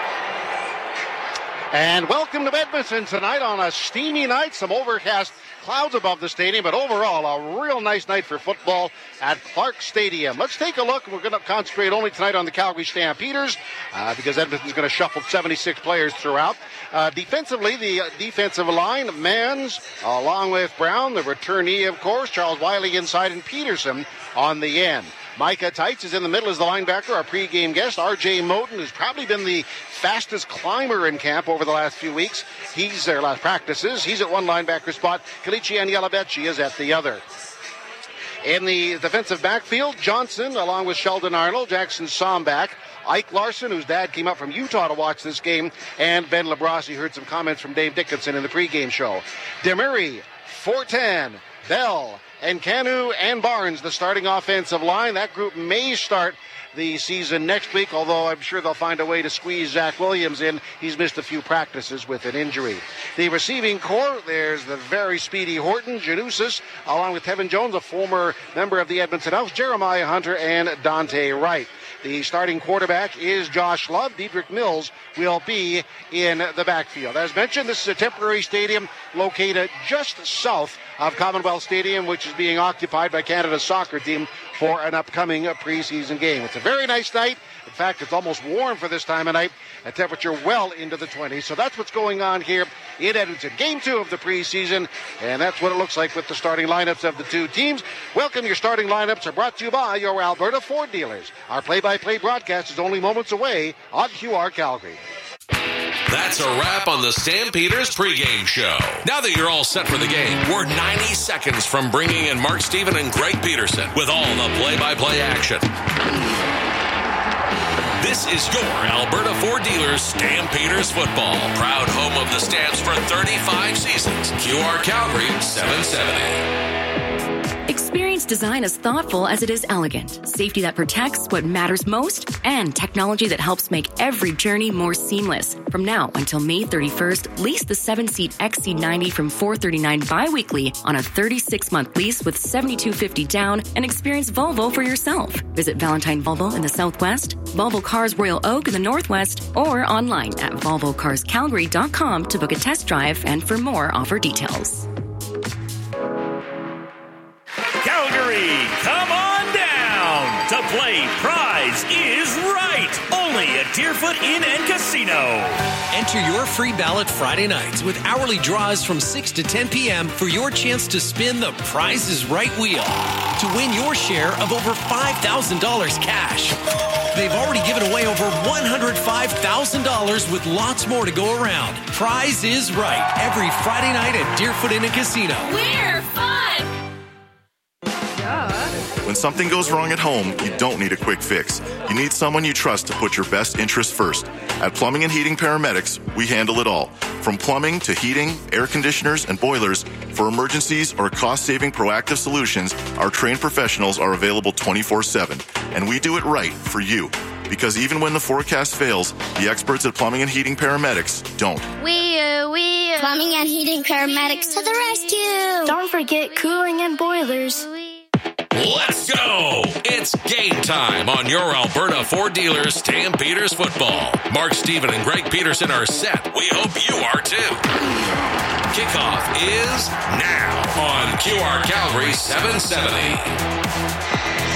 Speaker 6: And welcome to Edmonton tonight on a steamy night. Some overcast clouds above the stadium, but overall a real nice night for football at Clark Stadium. Let's take a look. We're going to concentrate only tonight on the Calgary Stampeders because Edmonton's going to shuffle 76 players throughout. Defensively, the defensive line, Mans, along with Brown, the returnee, of course, Charles Wiley inside, and Peterson on the end. Micah Teitz is in the middle as the linebacker, our pregame guest. R.J. Moten has probably been the fastest climber in camp over the last few weeks. He's their last practices. He's at one linebacker spot. Kalichi Anielabetchi is at the other. In the defensive backfield, Johnson, along with Sheldon Arnold, Jackson Sombach, Ike Larson, whose dad came up from Utah to watch this game, and Ben Labrossi. Heard some comments from Dave Dickinson in the pregame show. Demurray, Fortin, Bell, and Canu and Barnes, the starting offensive line. That group may start the season next week, although I'm sure they'll find a way to squeeze Zach Williams in. He's missed a few practices with an injury. The receiving corps, there's the very speedy Horton, Janusis, along with Tevin Jones, a former member of the Edmonton Elks, Jeremiah Hunter, and Dante Wright. The starting quarterback is Josh Love. Dedrick Mills will be in the backfield. As mentioned, this is a temporary stadium located just south of Commonwealth Stadium, which is being occupied by Canada's soccer team for an upcoming preseason game. It's a very nice night. In fact, it's almost warm for this time of night. A temperature well into the 20s. So that's what's going on here in Edmonton. Game 2 of the preseason, and that's what it looks like with the starting lineups of the two teams. Welcome. Your starting lineups are brought to you by your Alberta Ford dealers. Our play-by-play broadcast is only moments away on QR Calgary.
Speaker 12: That's a wrap on the Stampeders pregame show. Now that you're all set for the game, we're 90 seconds from bringing in Mark Stephen and Greg Peterson with all the play-by-play action. This is your Alberta Ford dealers Stampeders football. Proud home of the Stamps for 35 seasons. QR Calgary 770.
Speaker 14: Experience design as thoughtful as it is elegant. Safety that protects what matters most, and technology that helps make every journey more seamless. From now until May 31st, lease the 7-seat XC90 from $439 bi-weekly on a 36-month lease with $7,250 down, and experience Volvo for yourself. Visit Valentine Volvo in the Southwest, Volvo Cars Royal Oak in the Northwest, or online at VolvoCarsCalgary.com to book a test drive and for more offer details.
Speaker 19: Calgary, come on down to play Prize is Right, only at Deerfoot Inn and Casino.
Speaker 22: Enter your free ballot Friday nights with hourly draws from 6 to 10 p.m. for your chance to spin the Prize is Right wheel to win your share of over $5,000 cash. They've already given away over $105,000 with lots more to go around. Prize is Right, every Friday night at Deerfoot Inn and Casino.
Speaker 11: We're fun!
Speaker 10: When something goes wrong at home, you don't need a quick fix. You need someone you trust to put your best interests first. At Plumbing and Heating Paramedics, we handle it all. From plumbing to heating, air conditioners, and boilers, for emergencies or cost-saving proactive solutions, our trained professionals are available 24/7. And we do it right for you. Because even when the forecast fails, the experts at Plumbing and Heating Paramedics don't.
Speaker 11: We Plumbing and Heating Paramedics to the rescue! Don't forget cooling and boilers.
Speaker 12: Let's go! It's It's game time on your Alberta Ford dealer Stampeders football. Mark Stephen and Greg Peterson are set. We hope you are too. Kickoff is now on QR Calgary 770.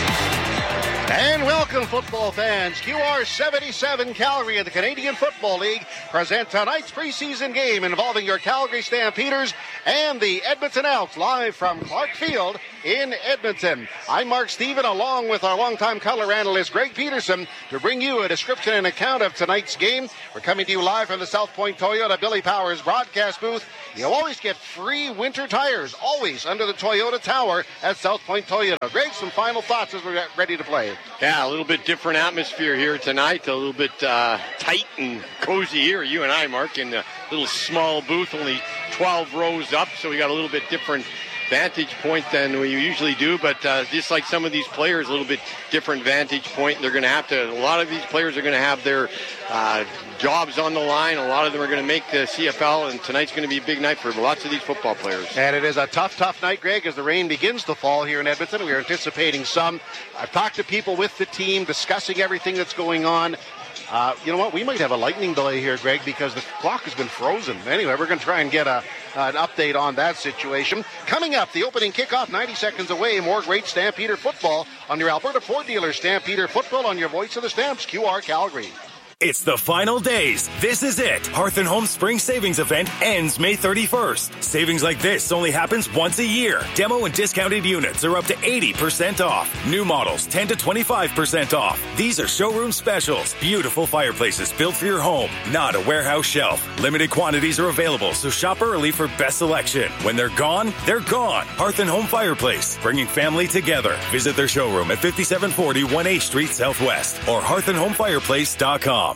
Speaker 6: And welcome, football fans. QR 77 Calgary and the Canadian Football League present tonight's preseason game involving your Calgary Stampeders and the Edmonton Elks, live from Clark Field in Edmonton. I'm Mark Stephen, along with our longtime color analyst Greg Peterson, to bring you a description and account of tonight's game. We're coming to you live from the South Point Toyota Billy Powers broadcast booth. You'll always get free winter tires, always under the Toyota Tower at South Point Toyota. Greg, some final thoughts as we're ready to play.
Speaker 13: Yeah, a little bit different atmosphere here tonight, a little bit tight and cozy here. You and I, Mark, in a little small booth, only 12 rows up, so we got a little bit different vantage point than we usually do, but just like some of these players, a little bit different vantage point. They're going to have to, a lot of these players are going to have their jobs on the line. A lot of them are going to make the CFL, and tonight's going to be a big night for lots of these football players.
Speaker 6: And it is a tough night, Greg, as the rain begins to fall here in Edmonton. We are anticipating some. I've talked to people with the team, discussing everything that's going on. You know what? We might have a lightning delay here, Greg, because the clock has been frozen. Anyway, we're going to try and get an update on that situation. Coming up, the opening kickoff, 90 seconds away. More great Stampeder football on your Alberta Ford dealer. Stampeder football on your voice of the Stamps, QR Calgary.
Speaker 21: It's the final days. This is it. Hearth & Home Spring Savings Event ends May 31st. Savings like this only happens once a year. Demo and discounted units are up to 80% off. New models 10 to 25% off. These are showroom specials. Beautiful fireplaces built for your home, not a warehouse shelf. Limited quantities are available, so shop early for best selection. When they're gone, they're gone. Hearth & Home Fireplace, bringing family together. Visit their showroom at 5740 1H Street Southwest or hearthandhomefireplace.com.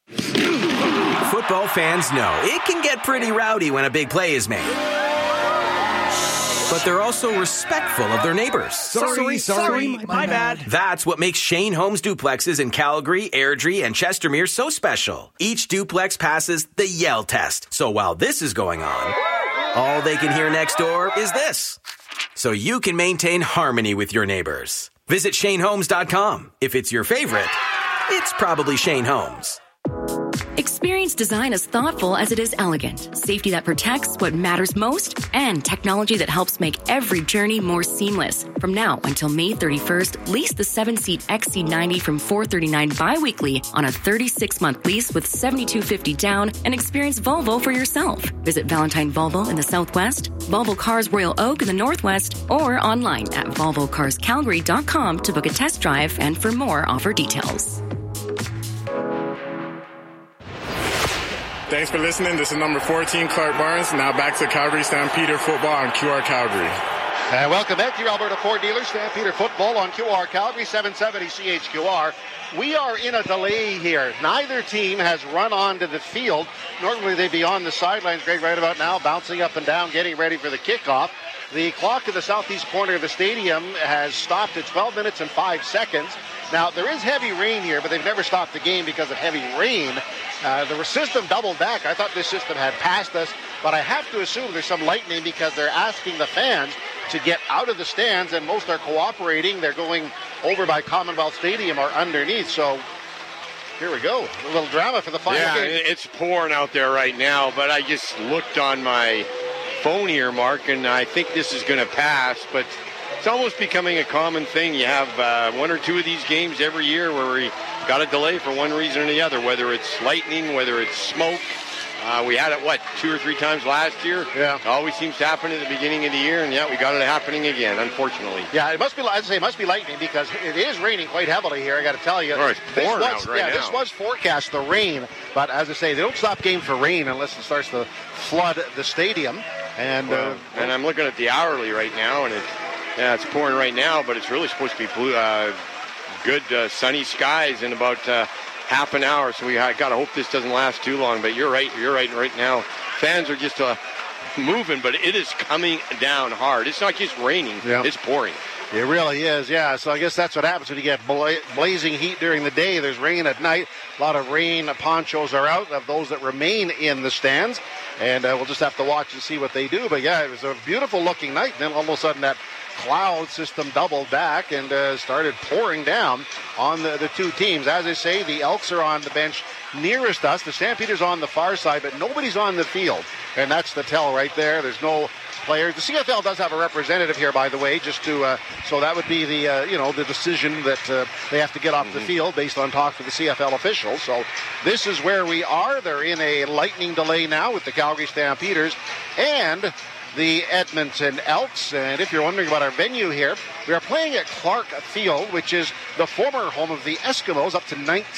Speaker 15: Football fans know it can get pretty rowdy when a big play is made. But they're also respectful of their neighbors.
Speaker 16: Sorry, my bad.
Speaker 15: That's what makes Shane Holmes duplexes in Calgary, Airdrie, and Chestermere so special. Each duplex passes the yell test. So while this is going on, all they can hear next door is this. So you can maintain harmony with your neighbors. Visit ShaneHolmes.com. If it's your favorite, it's probably Shane Holmes.
Speaker 14: Experience design as thoughtful as it is elegant. Safety that protects what matters most, and technology that helps make every journey more seamless. From now until May 31st, lease the 7-seat XC90 from $439 bi-weekly on a 36-month lease with $7,250 down, and experience Volvo for yourself. Visit Valentine Volvo in the Southwest, Volvo Cars Royal Oak in the Northwest, or online at VolvoCarsCalgary.com to book a test drive and for more offer details.
Speaker 2: Thanks for listening. This is number 14, Clark Barnes. Now back to Calgary Stampeder football on QR Calgary.
Speaker 6: And welcome back to your Alberta Ford dealer, Stampeder football on QR Calgary 770 CHQR. We are in a delay here. Neither team has run onto the field. Normally they'd be on the sidelines, Greg, right about now, bouncing up and down, getting ready for the kickoff. The clock in the southeast corner of the stadium has stopped at 12 minutes and 5 seconds. Now, there is heavy rain here, but they've never stopped the game because of heavy rain. The system doubled back. I thought this system had passed us, but I have to assume there's some lightning because they're asking the fans to get out of the stands, and most are cooperating. They're going over by Commonwealth Stadium or underneath, so here we go. A little drama for the final game.
Speaker 13: Yeah, it's pouring out there right now, but I just looked on my phone here, Mark, and I think this is going to pass, but it's almost becoming a common thing. You have one or two of these games every year where we got a delay for one reason or the other, whether it's lightning, whether it's smoke. We had it, 2 or 3 times last year?
Speaker 6: Yeah.
Speaker 13: It always seems to happen at the beginning of the year, and we got it happening again, unfortunately.
Speaker 6: Yeah, it must be, I'd say it must be lightning because it is raining quite heavily here, I got to tell you.
Speaker 13: Oh, it's pouring out right now.
Speaker 6: This was forecast, the rain, but as I say, they don't stop game for rain unless it starts to flood the stadium. And
Speaker 13: and I'm looking at the hourly right now, and it's pouring right now, but it's really supposed to be blue, good sunny skies in about half an hour, so we got to hope this doesn't last too long. But you're right right now. Fans are just moving, but it is coming down hard. It's not just raining, it's pouring.
Speaker 6: It really is, yeah. So I guess that's what happens when you get blazing heat during the day. There's rain at night. A lot of rain ponchos are out of those that remain in the stands. And we'll just have to watch and see what they do. But, yeah, it was a beautiful-looking night. And then all of a sudden that cloud system doubled back and started pouring down on the two teams. As I say, the Elks are on the bench nearest us. The Stampeders on the far side, but nobody's on the field. And that's the tell right there. There's no players. The CFL does have a representative here, by the way, just to so that would be the the decision that they have to get off the field based on talk with the CFL officials. So this is where we are. They're in a lightning delay now with the Calgary Stampeders and the Edmonton Elks. And if you're wondering about our venue here, we are playing at Clark Field, which is the former home of the Eskimos up to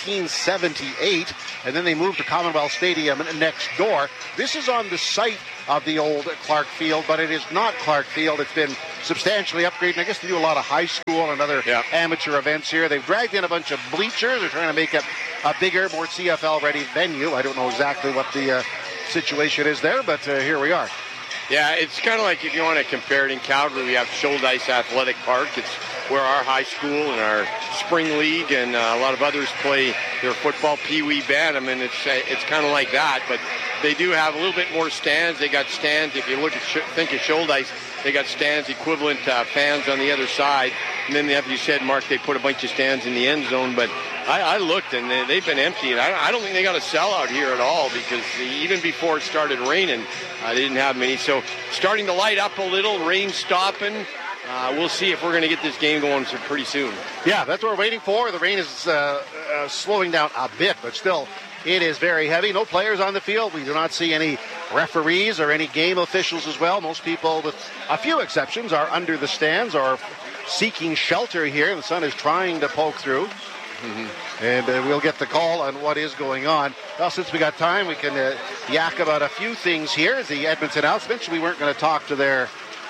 Speaker 6: 1978, and then they moved to Commonwealth Stadium next door. This is on the site of the old Clark Field, but it is not Clark Field. It's been substantially upgraded. I guess they do a lot of high school and other amateur events here. They've dragged in a bunch of bleachers. They're trying to make it a bigger, more CFL-ready venue. I don't know exactly what the situation is there, but here we are.
Speaker 13: Yeah, it's kind of like if you want to compare it in Calgary, we have Shoaldice Athletic Park. It's where our high school and our spring league and a lot of others play their football, Pee-wee Bantam, and it's kind of like that. But they do have a little bit more stands. They got stands. If you look at think of Shoaldice, they got stands equivalent to fans on the other side. And then, as you said, Mark, they put a bunch of stands in the end zone. But I looked, and they've been empty. And I don't think they got a sellout here at all because even before it started raining, they didn't have many. So starting to light up a little, rain stopping. We'll see if we're going to get this game going pretty soon.
Speaker 6: Yeah, that's what we're waiting for. The rain is slowing down a bit, but still, it is very heavy. No players on the field. We do not see any referees or any game officials as well. Most people, with a few exceptions, are under the stands or seeking shelter here. The sun is trying to poke through. And we'll get the call on what is going on. Well, since we got time, we can yak about a few things here. The Edmonton Elks mentioned we weren't going to talk to their,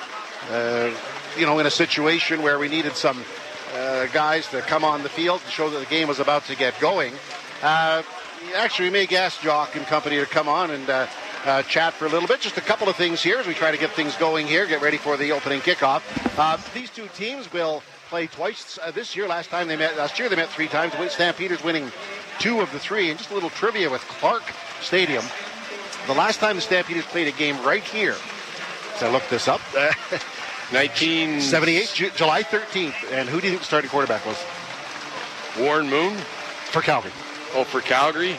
Speaker 6: in a situation where we needed some guys to come on the field to show that the game was about to get going. Actually, we may ask Jock and company to come on and chat for a little bit. Just a couple of things here as we try to get things going here, get ready for the opening kickoff. These two teams will play twice this year. Last year they met 3 times. Stampeders winning 2 of the 3. And just a little trivia with Clark Stadium. The last time the Stampeders played a game right here, so I looked this up,
Speaker 13: 1978,
Speaker 6: July 13th. And who do you think the starting quarterback was?
Speaker 13: Warren Moon?
Speaker 6: For Calgary.
Speaker 13: Oh, for Calgary?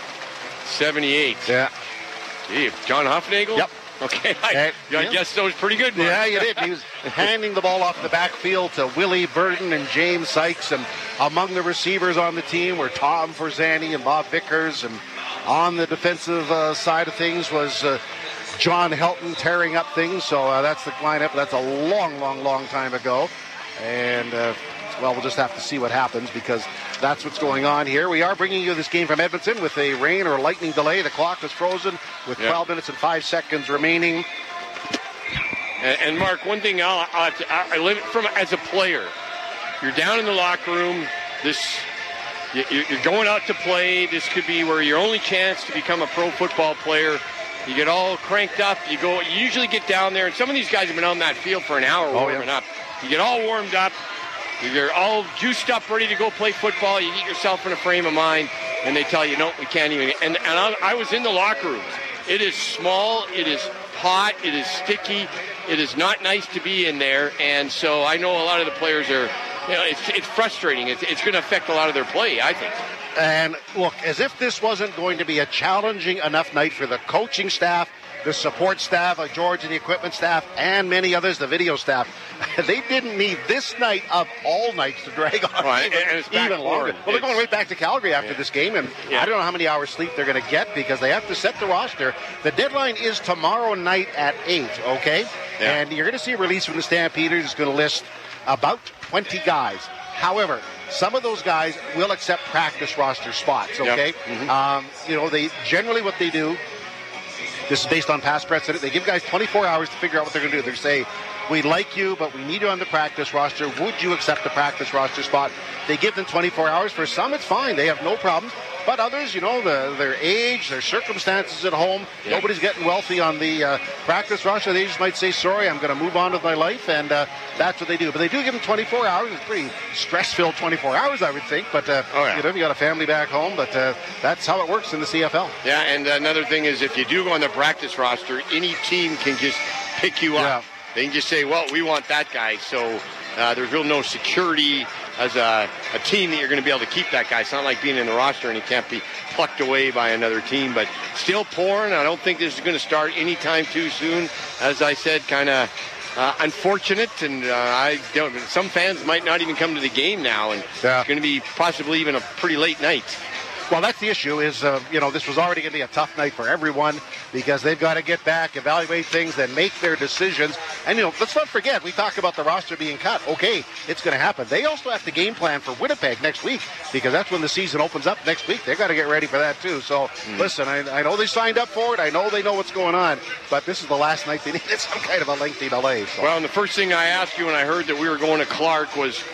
Speaker 13: 78.
Speaker 6: Yeah.
Speaker 13: Gee, John Huffnagel?
Speaker 6: Yep.
Speaker 13: Okay, I guess that was pretty good, Mark.
Speaker 6: Yeah, you did. He was handing the ball off the backfield to Willie Burton and James Sykes, and among the receivers on the team were Tom Forzani and Bob Vickers, and on the defensive side of things was John Helton tearing up things. So that's the lineup. That's a long time ago, and we'll just have to see what happens because that's what's going on here. We are bringing you this game from Edmonton with a rain or lightning delay. The clock is frozen with 12 minutes and 5 seconds remaining.
Speaker 13: And Mark, one thing I live from as a player, you're down in the locker room. You're going out to play. This could be where your only chance to become a pro football player. You get all cranked up. You usually get down there, and some of these guys have been on that field for an hour warming up. You get all warmed up. You're all juiced up, ready to go play football. You get yourself in a frame of mind, and they tell you, no, we can't even. And I was in the locker rooms. It is small. It is hot. It is sticky. It is not nice to be in there. And so I know a lot of the players are, it's frustrating. It's going to affect a lot of their play, I think.
Speaker 6: And look, as if this wasn't going to be a challenging enough night for the coaching staff, the support staff, like George and the equipment staff, and many others, the video staff. They didn't need this night of all nights to drag on even longer. Well, they're going right back to Calgary after this game, and I don't know how many hours sleep they're going to get because they have to set the roster. The deadline is tomorrow night at 8, okay? Yeah. And you're going to see a release from the Stampeders. It's going to list about 20 guys. However, some of those guys will accept practice roster spots, okay? Yep. They generally what they do, this is based on past precedent, they give guys 24 hours to figure out what they're going to do. They say, we like you, but we need you on the practice roster. Would you accept the practice roster spot? They give them 24 hours. For some, it's fine. They have no problems. But others, their age, their circumstances at home, nobody's getting wealthy on the practice roster. They just might say, sorry, I'm going to move on with my life, and that's what they do. But they do give them 24 hours. It's pretty stress-filled 24 hours, I would think. But, you got a family back home, but that's how it works in the CFL.
Speaker 13: Yeah, and another thing is if you do go on the practice roster, any team can just pick you up. They can just say, well, we want that guy. So there's really no security as a team that you're going to be able to keep that guy. It's not like being in the roster and he can't be plucked away by another team. But still pouring. I don't think this is going to start anytime too soon. As I said, kind of unfortunate, and some fans might not even come to the game now, and it's going to be possibly even a pretty late night.
Speaker 17: Well, that's the issue is, this was already going to be a tough night for everyone because they've got to get back, evaluate things, then make their decisions. And, let's not forget, we talk about the roster being cut. Okay, it's going to happen. They also have to game plan for Winnipeg next week because that's when the season opens up next week. They've got to get ready for that, too. So, listen, I know they signed up for it. I know they know what's going on. But this is the last night they needed some kind of a lengthy delay. So.
Speaker 13: Well, and the first thing I asked you when I heard that we were going to Clark was,